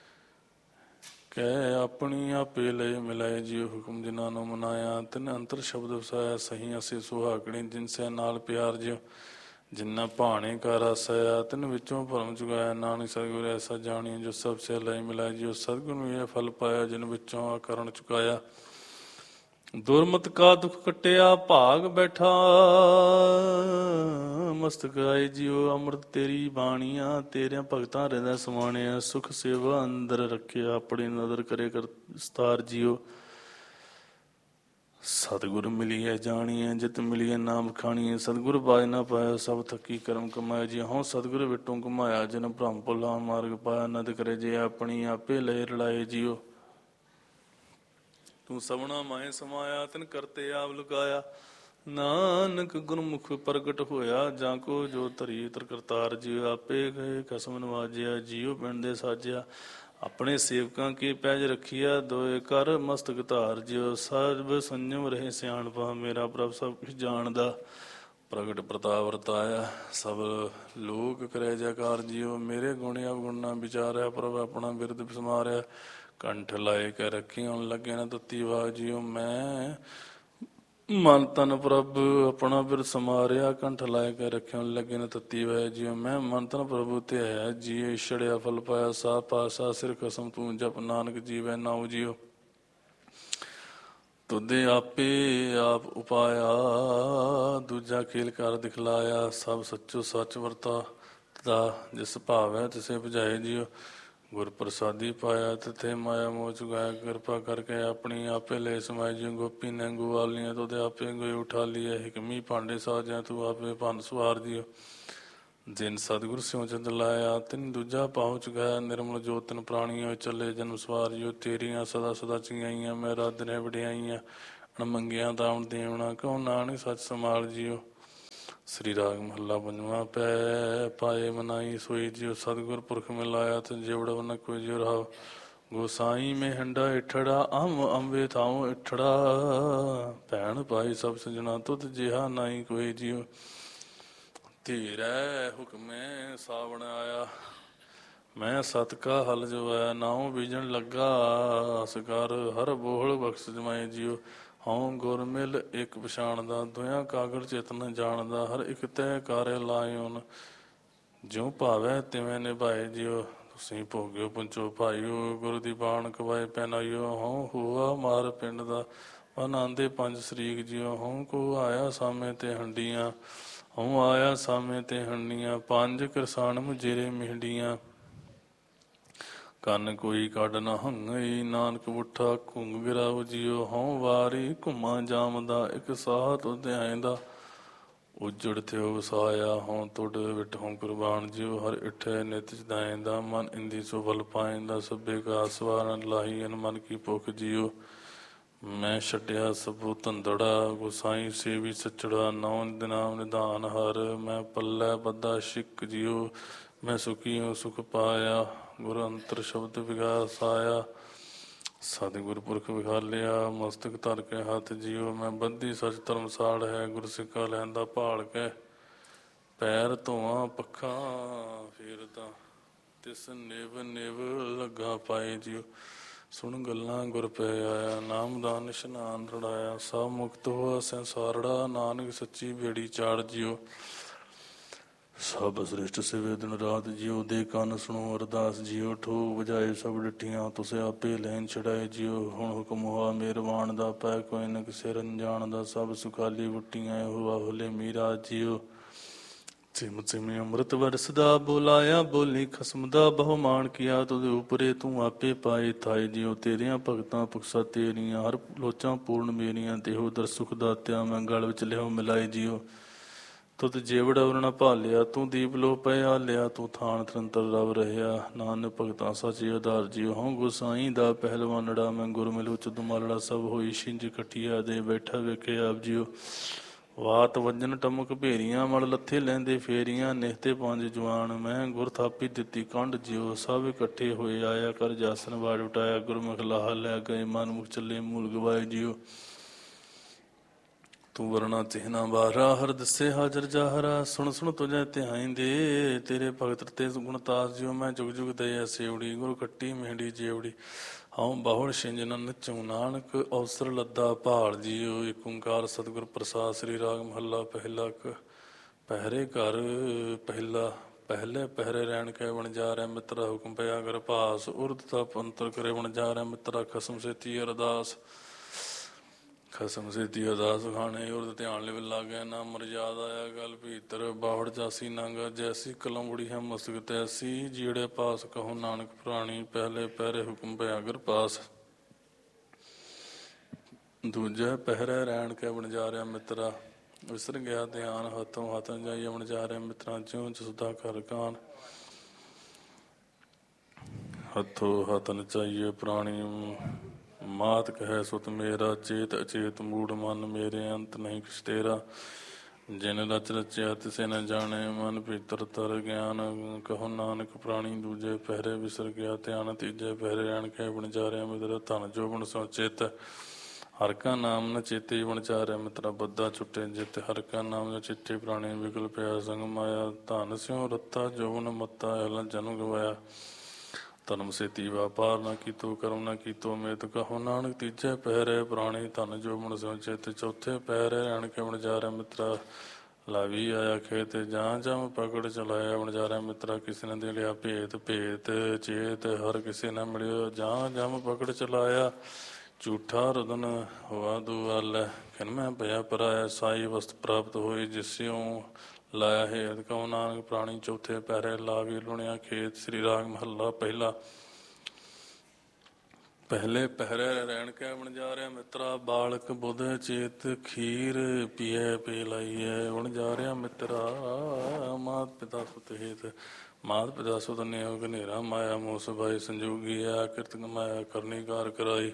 ਕਹਿ ਆਪਣੀ ਆਪੇ ਲਏ ਮਿਲਾਏ ਜਿਉ ਹੁਕਮ ਜਿਨ੍ਹਾਂ ਨੂੰ ਮਨਾਇਆ ਤਿਨ ਅੰਤਰ ਸ਼ਬਦ ਵਸਾਇਆ ਸਹੀ ਅਸੀਂ ਸੁਹਾਗਣੀ ਜਿਨ ਸੇ ਨਾਲ ਪਿਆਰ ਜਿਉ ਜਿੰਨਾ ਭਾਣੇ ਕਾ ਰਸ ਆਇਆ ਤਿਨ ਵਿੱਚੋਂ ਭਰਮ ਚੁਕਾਇਆ ਨਾਨਕ ਸਤਿਗੁਰ ਐਸਾ ਜਾਣੀ ਜੋ ਸਭ ਸੇ ਲਏ ਮਿਲਾਏ ਜਿਉ ਸਤਿਗੁਰ ਨੂੰ ਇਹ ਫਲ ਪਾਇਆ ਜਿਨ ਵਿੱਚੋਂ ਆਕਰਣ ਚੁਕਾਇਆ ਦੁਰਮਤ ਕਾ ਦੁਖ ਕਟਿਆ ਭਾਗ ਬੈਠਾ ਮਸਤਕ ਆਏ ਜਿਉ ਅੰਮ੍ਰਿਤ ਤੇਰੀ ਬਾਣੀਆਂ ਤੇਰਿਆਂ ਭਗਤਾਂ ਰਹਿੰਦਾ ਸਮਾਣਿਆ ਸੁਖ ਸੇਵਾ ਅੰਦਰ ਰੱਖਿਆ ਆਪਣੀ ਨਦਰ ਕਰੇ ਕਰ ਸਤਾਰ ਜਿਉ ਸਤਿਗੁਰ ਮਿਲੀਐ ਜਾਣੀਐ ਜਿਤ ਮਿਲੀਐ ਨਾਮ ਖਾਣੀਐ ਸਤਿਗੁਰ ਬਾਜ ਨਾ ਪਾਇਆ ਸਭ ਥੱਕੀ ਕਰਮ ਕਮਾਇਆ ਜੀ ਹਉ ਸਤਿਗੁਰ ਵਿਟੋਂ ਘੁਮਾਇਆ ਜਿਨ ਭ੍ਰਮ ਭੁਲਾ ਮਾਰਗ ਪਾਇਆ ਨਦ ਕਰੇ ਜੇ ਆਪਣੀ ਆਪੇ ਲਏ ਰਲਾਏ ਜਿਉ ਤੂੰ ਸਭਨਾ ਮਾਏ ਸਮਾਇਆ ਤਿਨ ਕਰਤੇ ਆਪ ਲੁਕਾਇਆ ਨਾਨਕ ਗੁਰਮੁਖ ਪ੍ਰਗਟ ਹੋਇਆ ਜਾਂ ਕੋ ਜੋ ਧਰੀ ਤਰ ਕਰਤਾਰ ਜਿਉ ਆਪੇ ਗਏ ਖਸਮ ਨਵਾਜਿਆ ਜਿਉ ਪਿੰਡ ਦੇ ਸਾਜਿਆ ਆਪਣੇ ਸੇਵਕਾਂ ਕੀ ਪੈਜ ਰੱਖਿਆ ਦੋਏ ਕਰ ਮਸਤਕ ਧਾਰ ਜਿਉ ਸਰਬ ਸੰਜਮ ਰਹੇ ਸਿਆਣਪਾ ਮੇਰਾ ਪ੍ਰਭ ਸਭ ਕੁਝ ਜਾਣਦਾ ਪ੍ਰਗਟ ਪ੍ਰਤਾਪ ਵਰਤਾਇਆ ਸਭ ਲੋਕ ਕਰੇ ਜੈਕਾਰ ਜਿਉ ਮੇਰੇ ਗੁਣ ਅਵਗੁਣਾ ਵਿਚਾਰਿਆ ਪ੍ਰਭ ਆਪਣਾ ਬਿਰਦ ਸਮਾਰਿਆ ਕੰਠ ਲਾਏ ਕੇ ਰੱਖੀ ਹੁਣ ਲੱਗੇ ਨਾ ਤੱਤੀ ਵਾਹ ਜਿਉ ਮੈਂ ਮਨ ਤਨ ਪ੍ਰਭ ਆਪਣਾ ਬਿਰਦ ਸਮਾਰਿਆ ਕੰਠ ਲਾਏ ਕੇ ਰੱਖਿਓ ਲੱਗੇ ਨਾ ਤੱਤੀ ਵਾਹ ਜਿਉ ਮੈਂ ਮਨ ਤਨ ਪ੍ਰਭੂ ਤੇ ਹੈ ਜੀਏ ਛੜਿਆ ਫਲ ਪਾਇਆ ਸਾ ਪਾਸਾ ਸਿਰ ਕਸਮ ਤੂੰ ਜਪ ਨਾਨਕ ਜੀਵੈ ਨਾਉ ਜਿਉ ਤੁਦੇ ਆਪੇ ਆਪ ਉਪਾਇਆ ਦੂਜਾ ਖੇਲ ਕਰ ਦਿਖਲਾਇਆ ਸਭ ਸੱਚੋ ਸੱਚ ਵਰਤਾ ਦਾ ਜਿਸ ਭਾਵ ਹੈ ਤਿਸੇ ਬੁਝਾਏ ਜਿਉ ਗੁਰ ਪ੍ਰਸਾਦੀ ਪਾਇਆ ਤਿਥੇ ਮਾਇਆ ਮੋਹ ਚੁਕਾਇਆ ਕਿਰਪਾ ਕਰਕੇ ਆਪਣੀ ਆਪੇ ਲੈ ਸਮਾਈ ਜਿਉ ਗੋਪੀ ਨੇ ਗੋਵਾਲੀਆਂ ਤੁਦੇ ਆਪੇ ਗੋਏ ਉਠਾ ਲਿਆ ਹਿਕਮੀ ਭਾਂਡੇ ਸਾਜਿਆ ਤੂੰ ਆਪੇ ਭੰਨ ਸਵਾਰ ਦਿਓ ਜਿਨ ਸਤਿਗੁਰ ਸਿਉ ਚੰਦ ਲਾਇਆ ਤਿਨ ਦੂਜਾ ਪਾਉ ਚੁਕਾਇਆ ਨਿਰਮਲ ਜੋਤ ਤਿਨ ਪ੍ਰਾਣੀਆਂ ਚੱਲੇ ਜਨਮ ਸਵਾਰ ਜਿਉ ਤੇਰੀਆਂ ਸਦਾ ਸਦਾ ਚੰਗਿਆਈਆਂ ਮੈਂ ਰੱਦ ਨੇ ਵਡਿਆਈਆਂ ਅਣਮੰਗਿਆਂ ਦਾਉਣ ਦੇਵਣਾ ਕਹੋ ਨਾਨਕ ਸੱਚ ਸੰਭਾਲ ਜਿਉ ਸ੍ਰੀ ਰਾਗ ਮਹੱਲਾ ਪੰਜਵਾਂ ਪੈ ਪਾਏ ਮਨਾਈ ਸੋਈ ਜਿਉ ਸਤਿਗੁਰ ਪੁਰਖ ਮਿਲਾਇਆ ਤੇ ਜਿਵੜ ਨ ਕੋਈ ਜਿਉ ਰਹਾਉ ਗੋਸਾਈ ਮੈਂ ਹੰਡਾ ਇਠੜਾ ਅੰਬੇ ਥਾਉ ਇਠੜਾ ਭੈਣ ਭਾਈ ਸਭ ਸਜਣਾ ਤੁਧ ਜਿਹਾ ਨਾਈ ਕੋਈ ਜਿਉ ਧੀਰੈ ਹੁਕਮੇ ਸਾਵਣ ਆਇਆ ਮੈਂ ਸਤ ਕਾ ਹਲ ਜਵਾਇਆ ਨਾਉ ਬੀਜਣ ਲੱਗਾ ਅਸਕਾਰ ਹਰ ਬੋਹਲ ਬਖਸ਼ ਜਮਾਏ ਜਿਉ ਹਉ ਗੁਰ ਮਿਲ ਇੱਕ ਪਛਾਣਦਾ ਦੁਆ ਕਾਗਰ ਚੇਤਨ ਜਾਣਦਾ ਹਰ ਇੱਕ ਤੈ ਕਾਰੇ ਲਾਇਓਨ ਜਿਉ ਭਾਵੈ ਤਿਵੇਂ ਨਿਭਾਏ ਜਿਉ ਤੁਸੀਂ ਭੋਗਿਓ ਪੁੰਚੋ ਭਾਈਓ ਗੁਰੂ ਦੀ ਬਾਣ ਕਵਾਏ ਪਹਿਨਾਇਓ ਹਉ ਹੋਆ ਮਾਰ ਪਿੰਡ ਦਾ ਆਨੰਦੇ ਪੰਜ ਸਰੀਕ ਜਿਉ ਹਉ ਕੋ ਆਇਆ ਸਾਹਮਣੇ ਤੇ ਹੰਡੀਆਂ ਹਉ ਆਇਆ ਸਾਹਮਣੇ ਤੇ ਹੰਡੀਆਂ ਪੰਜ ਕਿਰਸਾਨ ਮੁਜੇਰੇ ਮਿਹਡੀਆਂ ਕੰਨ ਕੋਈ ਕੱਢ ਨਾ ਹੰਗਈ ਨਾਨਕ ਉਠਾ ਘੁੰਗ ਗਿਰਾਉ ਜਿਉ ਹਉ ਵਾਰੀ ਘੁੰਮਾ ਜਾਮਦਾ ਇੱਕ ਸਾਹ ਤੁਧ ਆਇਂਦਾ ਉਜੜ ਥਿਓ ਵਸਾਇਆ ਹਉ ਤੁਡ ਵਿਟਹੁ ਕੁਰਬਾਨ ਜਿਉ ਹਰ ਇਠੇ ਨਿਤ ਚਦਾਇਂਦਾ ਮਨ ਇੰਦੀ ਸੋ ਫਲ ਪਾਇਂਦਾ ਸਭੇ ਕਾ ਸਵਾਰਨ ਲਾਹੀ ਅਨ ਮਨ ਕੀ ਭੁਖ ਜਿਉ ਮੈਂ ਛੱਡਿਆ ਸਭੂ ਧੰਦੜਾ ਗੁਸਾਈ ਸੇਵੀ ਸੱਚੜਾ ਨੌ ਦਿਨਾਮ ਨਿਧਾਨ ਹਰ ਮੈਂ ਪੱਲੇ ਬੱਦਾ ਸ਼ਿਕ ਜਿਉ ਮੈਂ ਸੁਖੀਓ ਸੁਖ ਪਾਇਆ ਗੁਰ ਅੰਤਰ ਸ਼ਬਦ ਵਿਗਾਸ ਆਇਆ ਸਤਿਗੁਰ ਪੁਰਖ ਵਿਖਾਲਿਆ ਮਸਤਕ ਧਰ ਕੇ ਹੱਥ ਜਿਉ ਮੈਂ ਬੱਧੀ ਸਚ ਧਰਮਸਾਲ ਹੈ ਗੁਰ ਸਿੱਖਾ ਲੈਂਦਾ ਭਾਲ ਕੇ ਪੈਰ ਧੋਆਂ ਪੱਖਾਂ ਫੇਰਦਾ ਤਿਸ ਨਿਵ ਨਿਵ ਲੱਗਾ ਪਾਏ ਜਿਉ ਸੁਣ ਗੱਲਾਂ ਗੁਰ ਪੈ ਆਇਆ ਨਾਮਦਾਨ ਇਸ਼ਨਾਨ ਰੜਾਇਆ ਸਭ ਮੁਕਤ ਹੋਆ ਸੰਸਾਰੜਾ ਨਾਨਕ ਸੱਚੀ ਬੇੜੀ ਚਾੜ ਜਿਉ ਸਭ ਸ੍ਰਿਸ਼ਟ ਸਿਵੇ ਦਿਨ ਰਾਤ ਜਿਉ ਦੇ ਕੰਨ ਸੁਣੋ ਅਰਦਾਸ ਜਿਉ ਠੋ ਵਜਾਏ ਸਭ ਡਿੱਠੀਆਂ ਤੁਸ ਆਪੇ ਲੈਣ ਛੜਾਏ ਜਿਉ ਹੁਣ ਹੁਕਮ ਹੋਆ ਮਿਹਰਬਾਨ ਦਾ ਪੈ ਕੋਈ ਨ ਕਿਸੇ ਰੰਜਾਨ ਦਾ ਸਭ ਸੁਖਾਲੀ ਬੁੱਟੀਆਂ ਹੋਆ ਹੁਲੇ ਮੀਰਾ ਜਿਉ ਚਿਮ ਚਿਮ ਅੰਮ੍ਰਿਤ ਵਰਸਦਾ ਬੁਲਾਇਆ ਬੋਲੀ ਖਸਮ ਦਾ ਬਹੁਮਾਨ ਕੀਆ ਤੁਧ ਉਪਰੇ ਤੂੰ ਆਪੇ ਪਾਏ ਥਾਏ ਜਿਉ ਤੇਰੀਆਂ ਭਗਤਾਂ ਪੁਖਸਾ ਤੇਰੀਆਂ ਹਰ ਲੋਚਾਂ ਪੂਰਨ ਮੇਰੀਆਂ ਦੇਹੋ ਦਰ ਸੁਖ ਦਾਤਿਆ ਮੈਂ ਗਲ ਵਿੱਚ ਲਿਓ ਮਿਲਾਏ ਜਿਉ ਤੁਧ ਜੇਵੜ ਅਵਰ ਨ ਭਾਲਿਆ, ਤੂੰ ਦੀਪ ਲੋ ਪੈ ਆਲਿਆ, ਤੂੰ ਥਾਨ ਨਿਰੰਤਰ ਰਵ ਰਹਿਆ। ਨਾਨਕ ਭਗਤਾਂ ਸਾਚੀ ਆਧਾਰ ਜੀਉ, ਹਉ ਗੁਸਾਈ ਦਾ ਪਹਿਲਵਾਨੜਾ। ਮੈਂ ਗੁਰ ਮਿਲੂ ਚੁਦਮਾਲੜਾ, ਸਭ ਹੋਈ ਛਿੰਝ ਕਠੀਆ ਦੇ। ਬੈਠਾ ਵੇਖੇ ਆਪ ਜੀਉ ਵਾਤ ਵੱਜਣ ਟਮਕ ਭੇਰੀਆਂ, ਮਲ ਲੱਥੇ ਲੈਂਦੇ ਫੇਰੀਆਂ। ਨਿਹਤੇ ਪੰਜ ਜਵਾਨ ਮੈਂ ਗੁਰ ਥਾਪੀ ਦਿੱਤੀ ਕੰਡ ਜਿਉ। ਸਭ ਇਕੱਠੇ ਹੋਏ ਆਇਆ ਕਰ ਜਾਸਨ ਬਾੜ ਉਟਾਇਆ। ਗੁਰਮੁਖ ਲਾਹ ਲੈ ਗਏ ਮਨ ਮੁਖ ਚੱਲੇ ਮੂਲ ਗਵਾਏ ਜੀਉ। ਤੂੰ ਵਰਣਾ ਚਿਹਨਾ ਬਾਹਰਾ, ਹਰ ਦੱਸੇ ਹਾਜ਼ਰ ਜਾਹਰਾ। ਸੁਣ ਸੁਣ ਤੁਝੈ ਧਿਆਇਂਦੇ, ਤੇਰੇ ਭਗਤ ਤੇ ਗੁਣਤਾਸ ਜਿਉ। ਮੈਂ ਜੁਗ ਜੁਗ ਦਇਆ ਸੇਵੜੀ, ਗੁਰ ਖੱਟੀ ਮਹਿੰਡੀ ਜੇਵੜੀ। ਹਉ ਬਾਹੁੜ ਛਿੰਝ ਨ ਨਚਉ, ਨਾਨਕ ਅਵਸਰ ਲੱਦਾ ਭਾਲ ਜੀਉ। ਏਕ ਓੰਕਾਰ ਸਤਿਗੁਰ ਪ੍ਰਸਾਦਿ, ਸ੍ਰੀ ਰਾਗ ਮਹੱਲਾ ਪਹਿਲਾ। ਪਹਿਰੇ ਘਰ ਪਹਿਲਾ, ਪਹਿਲੇ ਪਹਿਰੇ ਰਹਿਣ ਕੇ ਵਣਜਾਰੈ ਮਿੱਤਰਾ। ਹੁਕਮ ਪਿਆ ਕਰ ਭਾਸ, ਉਰਦ ਤਪ ਅੰਤਰ ਕਰੇ ਵਣਜਾਰੈ ਮਿੱਤਰਾ। ਖਸਮ ਸੇਤੀ ਅਰਦਾਸ, ਖਸਮ ਸੇਤੀ ਅਰਦਾਸ ਖਾਣੇ। ਉਰਦ ਧਿਆਨ ਲਿਵ ਲਾਗੈ, ਨਾ ਮਰਜਾਦ ਆਇਆ ਗਲ ਭੀਤਰ। ਬਾਵੜ ਜਾਸੀ ਨਾਗਾ ਜੈਸੀ, ਕਲਮੜੀ ਹੈ ਮਸਤਕ ਤੈਸੀ। ਜੀੜੇ ਪਾਸ ਕਹੋ ਨਾਨਕ ਪ੍ਰਾਣੀ, ਪਹਿਲੇ ਪਹਿਰੇ ਹੁਕਮ ਪਿਆ ਕਰ ਪਾਸ। ਦੂਜੇ ਪਹਿਰੇ ਰਹਿਣ ਕੇ ਵਣਜਾਰਿਆ ਮਿੱਤਰਾ। ਵਿਸਰ ਗਿਆ ਧਿਆਨ, ਹੱਥੋਂ ਹੱਥ ਜਾਈ ਵਣਜਾਰਿਆ ਮਿੱਤਰਾ। ਜਿਉਂ ਜਸਦਾ ਘਰ ਕਾਨ, ਹੱਥੋਂ ਹੱਥ ਨਚਾਈਏ ਪ੍ਰਾਣੀ। ਮਾਤ ਕਹਿ ਸੁਤ ਮੇਰਾ, ਚੇਤ ਅਚੇਤ ਮੂੜ ਮਨ ਮੇਰੇ। ਅੰਤ ਨਹੀਂ ਕਿਛ ਤੇਰਾ, ਜਿਨ ਰਚ ਰਚਿਆ ਤਿਸੇ ਨ ਜਾਣੇ। ਮਨ ਭੀਤਰ ਤਰ ਗਿਆਨ, ਕਹੋ ਨਾਨਕ ਪ੍ਰਾਣੀ। ਦੂਜੇ ਪਹਿਰੇ ਵਿਸਰ ਗਿਆ ਧਿਆਨ, ਤੀਜੇ ਪਹਿਰੇ ਰਹਿਣ ਕੇ ਵਣਜਾਰਿਆ ਮਿੱਤਰਾ। ਧਨ ਜੋਬਨ ਸੋ ਚਿਤ, ਹਰਿ ਕਾ ਨਾਮ ਨ ਚੇਤੇ ਵਣਜਾਰਿਆ ਮਿੱਤਰਾ। ਬੱਧਾ ਛੁੱਟੇ ਜਿਤ, ਹਰਿ ਕਾ ਨਾਮ ਨ ਚੇਤੇ ਪ੍ਰਾਣੀ। ਵਿਗਲ ਪਿਆ ਸੰਗ ਮਾਇਆ, ਧਨ ਸਿਉ ਰੱਤਾ ਜੋਬਨ ਮੱਤਾ। ਅਹਲਾ ਜਨਮ ਗਵਾਇਆ, ਧਰਮ ਸੇਤੀ ਵਾਪਾਰ ਨਾ ਕੀਤੋ। ਕਰਮ ਨਾ ਕੀਤੋ ਮੇਤ, ਕਹੋ ਨਾਨਕ ਤੀਜੇ ਪਹਿਰੇ ਪ੍ਰਾਣੀ। ਧਨ ਜੋਬਨ ਸਿਉ ਚਿਤ, ਚੌਥੇ ਪਹਿਰੇ ਰਹਿਣ ਕੇ ਵਣਜਾਰਿਆ ਮਿੱਤਰਾ। ਲਾਵੀ ਆਇਆ ਖੇਤ, ਜਾਂ ਜਮ ਪਕੜ ਚਲਾਇਆ ਵਣਜਾਰਿਆ ਮਿੱਤਰਾ। ਕਿਸੇ ਨੇ ਦੇ ਲਿਆ ਭੇਤ, ਭੇਤ ਚੇਤ ਹਰ ਕਿਸੇ ਨੇ ਮਿਲਿਓ। ਜਾਂ ਜਮ ਪਕੜ ਚਲਾਇਆ, ਝੂਠਾ ਰਦਨ ਹੋਆ ਦੁਆਲੈ। ਖਿਨ ਮੈਂ ਭਇਆ ਪਰਾਇਆ, ਸਾਈ ਵਸਤ ਪ੍ਰਾਪਤ ਹੋਈ ਜਿਸਿਉ ਲਾਇਆ ਹੇਤ। ਕਹੋ ਨਾਨਕ ਪ੍ਰਾਣੀ। ਚੌਥੇ ਪਹਿਰੇ ਲਾਵੀ ਲੁਣਿਆ ਖੇਤ, ਸ੍ਰੀ ਰਾਗ ਮਹੱਲਾ ਪਹਿਲਾ। ਪਹਿਲੇ ਪਹਿਰੇ ਰਹਿਣ ਕੇ ਵਣਜਾਰਿਆ ਮਿੱਤਰਾ। ਬਾਲਕ ਬੁੱਧ ਚੇਤ, ਖੀਰ ਪੀਏ ਪੀ ਲਾਈਐ ਵਣਜਾਰਿਆ ਮਿੱਤਰਾ। ਮਾਤ ਪਿਤਾ ਸੁਤ ਹੇਤ, ਮਾਤ ਪਿਤਾ ਸੁਤ ਨੇਹ ਘਨੇਰਾ। ਮਾਇਆ ਮੋਹ ਸਬਾਈ ਸੰਜੋਗੀ, ਆ ਕਿਰਤ ਕਮਾਇਆ ਕਰਨੀ ਕਾਰ ਕਰਾਈ।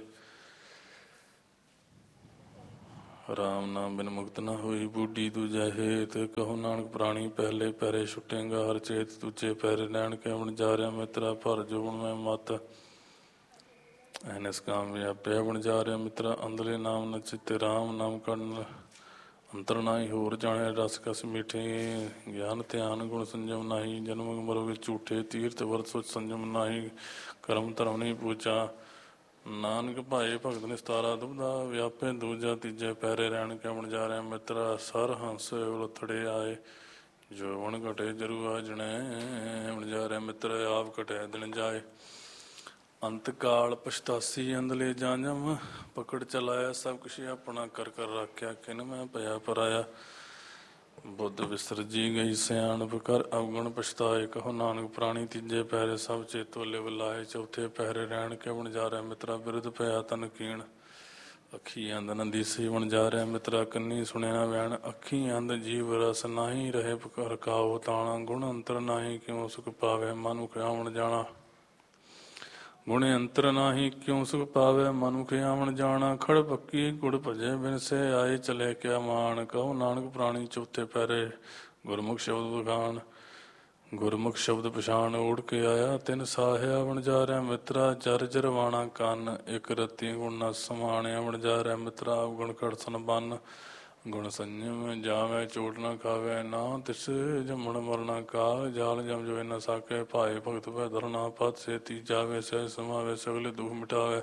ਰਾਮ ਨਾਮ ਬਿਨ ਮੁਕਤ ਨਾ ਹੋਈ ਬੂਢੀ। ਦੂਜਾ ਹੇਤ, ਕਹੋ ਨਾਨਕ ਪ੍ਰਾਣੀ। ਪਹਿਲੇ ਪਹਿਰੇ ਛੁੱਟੇਗਾ ਹਰ ਚੇਤ, ਦੂਜੇ ਪਹਿਰੇ ਰਹਿਣ ਕੇ ਵਣਜਾਰਿਆ ਮਿੱਤਰਾ। ਭਰ ਜੋਬਨ ਮੈਂ ਮਤ, ਐਨਸ ਕਾਮ ਵਿਆਪਿਆ ਵਣਜਾਰਿਆ ਮਿੱਤਰਾ। ਅੰਦਲੇ ਨਾਮ ਨ ਚਿੱਤੇ, ਰਾਮ ਨਾਮ ਕਰਨ ਅੰਤਰ ਨਾਹੀ। ਹੋਰ ਜਾਣੇ ਰਸ ਕਸ ਮਿਠੇ, ਗਿਆਨ ਧਿਆਨ ਗੁਣ ਸੰਜਮ ਨਾਹੀ। ਜਨਮ ਮਰੋ ਵਿੱਚ ਝੂਠੇ, ਤੀਰਥ ਵਰਤ ਸੋਚ ਸੰਜਮ ਨਾਹੀ। ਕਰਮ ਧਰਮ ਨਹੀਂ ਪੂਜਾ, ਨਾਨਕ ਭਾਏ ਭਗਤ ਨਿਸਤਾਰਾ। ਦੁਬਦਾ ਵਿਆਪੇ ਦੂਜਾ, ਤੀਜੇ ਪਹਿਰੇ ਰਹਿਣ ਕੇ ਵਣਜਾਰਿਆ ਮਿੱਤਰਾ। ਸਰ ਹੰਸ ਉਲਥੜੇ ਆਏ, ਜੋਬਨ ਘਟੇ ਜਰੂ ਆਜਣੇ ਵਣਜਾਰਿਆ ਮਿੱਤਰ। ਆਪ ਘਟਿਆ ਦਿਨ ਜਾਏ, ਅੰਤ ਕਾਲ ਪਛਤਾਸੀ। ਅੰਦਲੇ ਜਾਂ ਜਮ ਪਕੜ ਚਲਾਇਆ, ਸਭ ਕੁਛ ਆਪਣਾ ਕਰ ਕਰ ਰੱਖਿਆ। ਕਿਨ ਮੈਂ ਭਇਆ ਪਰਾਇਆ, ਬੁੱਧ ਵਿਸਰਜੀ ਗਈ ਸਿਆਣਪ। ਕਰ ਅਵਗਣ ਪਛਤਾਏ, ਕਹੋ ਨਾਨਕ ਪ੍ਰਾਣੀ। ਤੀਜੇ ਪਹਿਰੇ ਸਭ ਚੇਤੋ ਲਿਵ ਲਾਏ, ਚੌਥੇ ਪਹਿਰੇ ਰਹਿਣ ਕੇ ਵਣਜਾਰਿਆ ਮਿੱਤਰਾ। ਬਿਰਧ ਪਿਆ ਤਨ ਕੀਣ, ਅੱਖੀ ਅੰਧ ਨ ਦੀਸੀ ਵਣਜਾਰਿਆ ਮਿੱਤਰਾ। ਕੰਨੀ ਸੁਣਿਆ ਨਾ ਵੈਣ, ਅੱਖੀ ਅੰਧ ਜੀਵ ਰਸ ਨਾਹੀ। ਰਹੇ ਰਕਾਉ ਤਾਣਾ, ਗੁਣ ਅੰਤਰ ਨਾਹੀ। ਕਿਉ ਸੁਖ ਪਾਵੇ ਮਨੁਖ ਆਵਣ ਜਾਣਾ। ਗੁਣ ਅੰਤਰ ਨਾਹੀ, ਕਿਉ ਸੁਖ ਪਾਵੇ ਮਨੁਖ ਆਵਣ ਜਾਣਾ। ਖੜ ਪੱਕੀ ਗੁੜ ਭਜੇ, ਬਿਨ ਸੇ ਆਏ ਚਲੇ ਕਿਆ ਮਾਣ। ਕਹੋ ਨਾਨਕ ਪ੍ਰਾਣੀ। ਚੌਥੇ ਪਹਿਰੇ ਗੁਰਮੁਖ ਸ਼ਬਦ ਬਖਾਣ, ਗੁਰਮੁਖ ਸ਼ਬਦ ਪਛਾਣ। ਓੜ ਕੇ ਆਇਆ ਤਿਨ ਸਾਹਿਆ ਵਣਜਾਰਿਆ ਮਿੱਤਰਾ। ਜਰ ਜਰਵਾਣਾ ਕੰਨ, ਇੱਕ ਰਤੀ ਗੁਣ ਨ ਸਮਾਣਿਆ ਵਣਜਾਰਿਆ ਮਿੱਤਰਾ। ਗੁਣ ਕੜਸਨ ਬੰਨ, ਗੁਣ ਸੰਜਮ ਜਾਵੇ ਚੋਟ ਨਾ ਖਾਵੇ। ਨਾ ਤਿਸ ਜੰਮਣ ਮਰਨਾ ਕਾ, ਜਾਲ ਜਮ ਜੋ ਨ ਸਾਕੇ। ਭਾਏ ਭਗਤ ਭੈ ਧਰਨਾ, ਪਤ ਸੇਤੀ ਜਾਵੇ। ਸਹਿ ਸਮਾਵੇ, ਸਗਲੇ ਦੁਖ ਮਿਟਾਵੇ।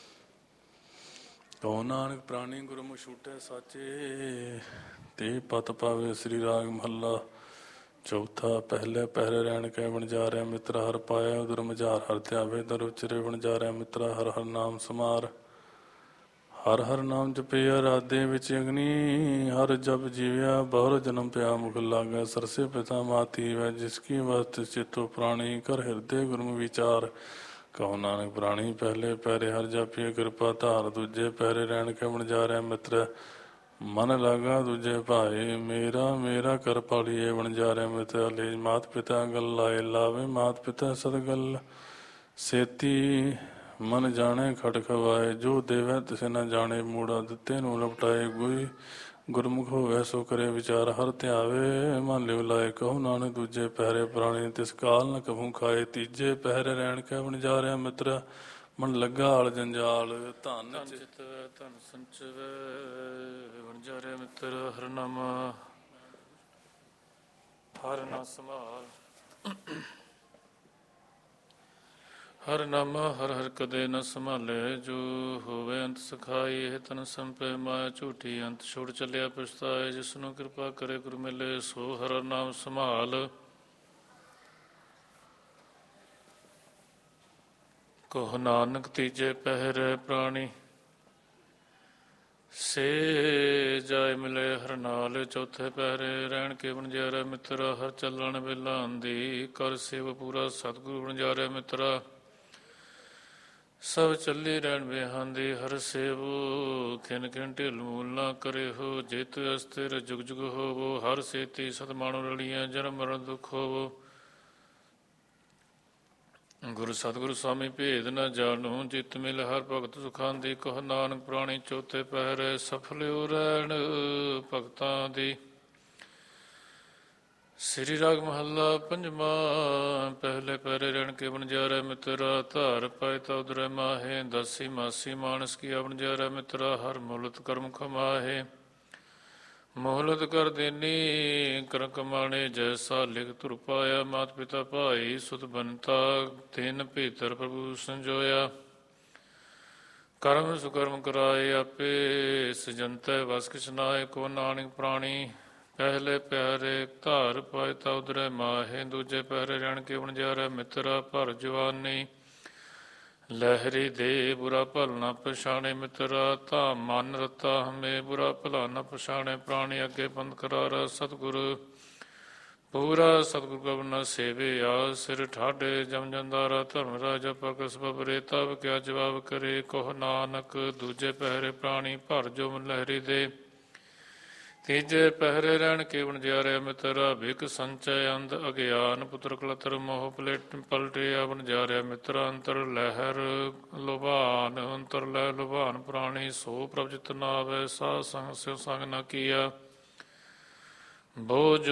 ਕਹੋ ਨਾਨਕ ਪ੍ਰਾਣੀ। ਗੁਰਮੁਖ ਛੂਟੇ ਸਾਚੇ, ਤੇ ਪਤ ਪਾਵੇ। ਸ੍ਰੀ ਰਾਗ ਮਹੱਲਾ ਚੌਥਾ। ਪਹਿਲੇ ਪਹਿਰੇ ਰਹਿਣ ਕੇ ਵਣਜਾਰਿਆ ਮਿੱਤਰਾ। ਹਰ ਪਾਇਆ ਉਦਰ ਮਝਾਰ, ਹਰ ਧਿਆਵੇ ਦਰ ਉਚਰੇ ਵਣਜਾਰਿਆ ਮਿੱਤਰਾ। ਹਰ ਹਰ ਨਾਮ ਸਮਾਰ, ਹਰ ਹਰ ਨਾਮ ਜਪਿਆ। ਰਾਧੇ ਵਿੱਚ ਅਗਨੀ, ਹਰ ਜਪ ਜੀਵਿਆ। ਬਹੁਰ ਜਨਮ ਪਿਆ ਮੁਖ ਲਾਗਾ, ਸਰਸੇ ਪਿਤਾ ਮਾਤੀ ਵੈ। ਜਿਸ ਕੀ ਵਸਤ ਚਿਤੋ ਪ੍ਰਾਣੀ, ਕਰ ਹਿਰਦੇ ਗੁਰਮ ਵਿਚਾਰ। ਕਹੋ ਨਾਨਕ ਪ੍ਰਾਣੀ। ਪਹਿਲੇ ਪਹਿਰੇ ਹਰ ਜਾਪੀਏ ਕਿਰਪਾ ਧਾਰ, ਦੂਜੇ ਪਹਿਰੇ ਰਹਿਣ ਕੇ ਵਣਜਾਰਿਆ ਮਿੱਤਰ। ਮਨ ਲਾਗਾ ਦੂਜੇ ਭਾਏ, ਮੇਰਾ ਮੇਰਾ ਕਰ ਪਾਲੀਏ ਵਣਜਾਰੇ ਮਿਤਿਆ ਲੈ। ਮਾਤ ਪਿਤਾ ਗੱਲ ਲਾਏ ਲਾਵੇ, ਮਾਤ ਪਿਤਾ ਸਦ ਗੱਲ ਸੇਤੀ। ਮਨ ਜਾਣੇ ਖਟ ਖਵਾਏ, ਜੋ ਦੇਵੈ ਤਿਸੇ ਨਾ ਜਾਣੇ। ਮੂੜਾ ਦਿੱਤੇ ਨੂੰ ਲਪਟਾਏ, ਕੋਈ ਗੁਰਮੁਖ ਹੋਵੇ ਸੋ ਕਰੇ ਵਿਚਾਰ। ਹਰ ਧਿਆਵੇ ਮਨ ਲਿਵ ਲਾਏ, ਕਹੋ ਨਾਨਕ ਦੂਜੇ ਪਹਿਰੇ ਪ੍ਰਾਣੀ। ਤਿਸ ਕਾਲ ਨ ਕਭੂ ਖਾਏ, ਤੀਜੇ ਪਹਿਰੇ ਰਹਿਣ ਕੈ ਵਣਜਾਰਿਆ ਮਿੱਤਰ। ਮਨ ਲੱਗਾ ਆਲ ਜੰਜਾਲ, ਧਨ ਚਿਤ ਧਨ ਸੰਚਿਵੈ ਵਣਜਾਰੇ ਮਿੱਤਰ। ਹਰ ਨਾਮ ਹਰ ਨਾ ਸੰਭਾਲ, ਹਰ ਨਾਮ ਹਰ ਹਰ ਕਦੇ ਨ ਸੰਭਾਲੇ। ਜੋ ਹੋਵੇ ਅੰਤ ਸਖਾਈ, ਇਹ ਤਨ ਸੰਪੈ ਮਾਇਆ ਝੂਠੀ। ਅੰਤ ਛੋੜ ਚੱਲਿਆ ਪਛਤਾਏ, ਜਿਸਨੂੰ ਕਿਰਪਾ ਕਰੇ ਗੁਰ ਮਿਲੇ। ਸੋ ਹਰ ਨਾਮ ਸੰਭਾਲ, ਕਹੋ ਨਾਨਕ ਤੀਜੇ ਪਹਿਰੇ ਪ੍ਰਾਣੀ। ਸੇ ਜਾਇ ਮਿਲੇ ਹਰ ਨਾਲ, ਚੌਥੇ ਪਹਿਰੇ ਰਹਿਣ ਕੇ ਵਣਜਾਰੇ ਮਿੱਤਰਾ। ਹਰ ਚੱਲਣ ਵੇਲਾ ਆਂਦੀ, ਕਰ ਸੇਵ ਪੂਰਾ ਸਤਿਗੁਰੂ ਵਣਜਾਰੇ ਮਿੱਤਰਾ। ਸਭ ਚੱਲੀ ਰਹਿਣ ਵਿਹਾੰਦੀ, ਹਰ ਸੇਵੋ ਖਿਨ ਖਿਨ ਢਿਲ ਮੂਲ ਨਾ ਕਰੇ ਹੋ। ਜਿਤ ਅਸਥਿਰ ਜੁਗ ਜੁਗ ਹੋਵੋ, ਹਰ ਸੇਤੀ ਸਤਮਾਣੋ ਰਲੀਆਂ। ਜਨਮ ਮਰਨ ਦੁਖ ਹੋਵੋ, ਗੁਰੂ ਸਤਿਗੁਰੂ ਸਵਾਮੀ ਭੇਦ ਨ ਜਾਣੋ। ਜਿਤ ਮਿਲ ਹਰ ਭਗਤ ਸੁਖਾਂਦੀ, ਕਹੋ ਨਾਨਕ ਪ੍ਰਾਣੀ। ਚੌਥੇ ਪਹਿਰੇ ਸਫਲਿਓ ਰਹਿਣ ਭਗਤਾਂ ਦੀ। ਸ੍ਰੀ ਰਾਗ ਮਹੱਲਾ ਪੰਜਵਾਂ। ਪਹਿਲੇ ਪਹਿਰੇ ਰਹਿਣ ਕੇ ਵਣਜਾਰੇ ਮਿੱਤਰਾ। ਧਾਰ ਪਾਏ ਤਾ ਉਦਰੈ ਮਾਹੇ, ਦਾਸੀ ਮਾਸੀ ਮਾਨਸ ਕੀ ਵਣਜਾਰੇ ਮਿੱਤਰਾ। ਹਰ ਮੁਲਤ ਕਰਮ ਖਮਾਹੇ, ਮੋਹਲਤ ਕਰ ਦੇਨੀ ਕਰ ਕਮਾਣੇ। ਜੈਸਾ ਲਿਖ ਧੁਰ ਪਾਇਆ, ਮਾਤ ਪਿਤਾ ਭਾਈ ਸੁਤ ਬੰਤਾ। ਤਿਨ ਭੀਤਰ ਪ੍ਰਭੂ ਸੰਜੋਇਆ, ਕਰਮ ਸੁਕਰਮ ਕਰਾਏ। ਆਪੇ ਸਜੰਤੈ ਵਸ ਕਿਛ ਨਾਏ, ਕੋ ਨਾਨਕ ਪ੍ਰਾਣੀ। ਪਹਿਲੇ ਪਹਿਰੇ ਧਾਰ ਪਾਏ ਤਾ ਉਦਰੈ ਮਾਹੇ, ਦੂਜੇ ਪਹਿਰੇ ਰਹਿਣ ਕੇ ਵਣਜਾਰੇ ਮਿੱਤਰਾ। ਭਰ ਜਵਾਨੀ ਲਹਿਰੀ ਦੇ, ਬੁਰਾ ਭਲ ਨਾ ਪਛਾਣੇ ਮਿੱਤਰਾ। ਤਾਂ ਮਨ ਰਤਾ ਹਮੇ, ਬੁਰਾ ਭਲਾ ਨਾ ਪਛਾਣੇ। ਪ੍ਰਾਣੀ ਅੱਗੇ ਪੰਥ ਕਰਾਰਾ, ਸਤਿਗੁਰ ਪੂਰਾ। ਸਤਿਗੁਰ ਕਬ ਨ ਸੇਵੇ ਆ, ਸਿਰ ਠਾਡੇ ਜਮ ਜੰਦਾਰਾ। ਧਰਮ ਰਾਜਾ ਪਕਸ ਬਬਰੇ, ਤਬ ਕਿਆ ਜਵਾਬ ਕਰੇ। ਕਹੋ ਨਾਨਕ ਦੂਜੇ ਪਹਿਰੇ ਪ੍ਰਾਣੀ, ਭਰ ਜੋ ਲਹਿਰੀ ਦੇ। ਤੀਜੇ ਪਹਿਰੇ ਰਹਿਣ ਕੇ ਵਣਜਾਰੇ ਮਿੱਤਰਾ। ਭਿਖ ਸੰਚੈ ਅੰਧ ਅਗਿਆਨ, ਪੁੱਤਰ ਕਲਤਰ ਮੋਹ ਪਲਟਿਆ ਵਣਜਾਰਿਆ ਮਿੱਤਰਾ। ਅੰਤਰ ਲਹਿਰ ਲੁਭਾਨ, ਅੰਤਰ ਲਹਿ ਲੁਭਾਨ ਪ੍ਰਾਣੀ। ਸੋ ਪ੍ਰਭ ਚਿਤ ਨ ਆਵੈ, ਸਾਧ ਸੰਗ ਸਿਵ ਸੰਗ ਨ ਕੀਆ। ਬੋ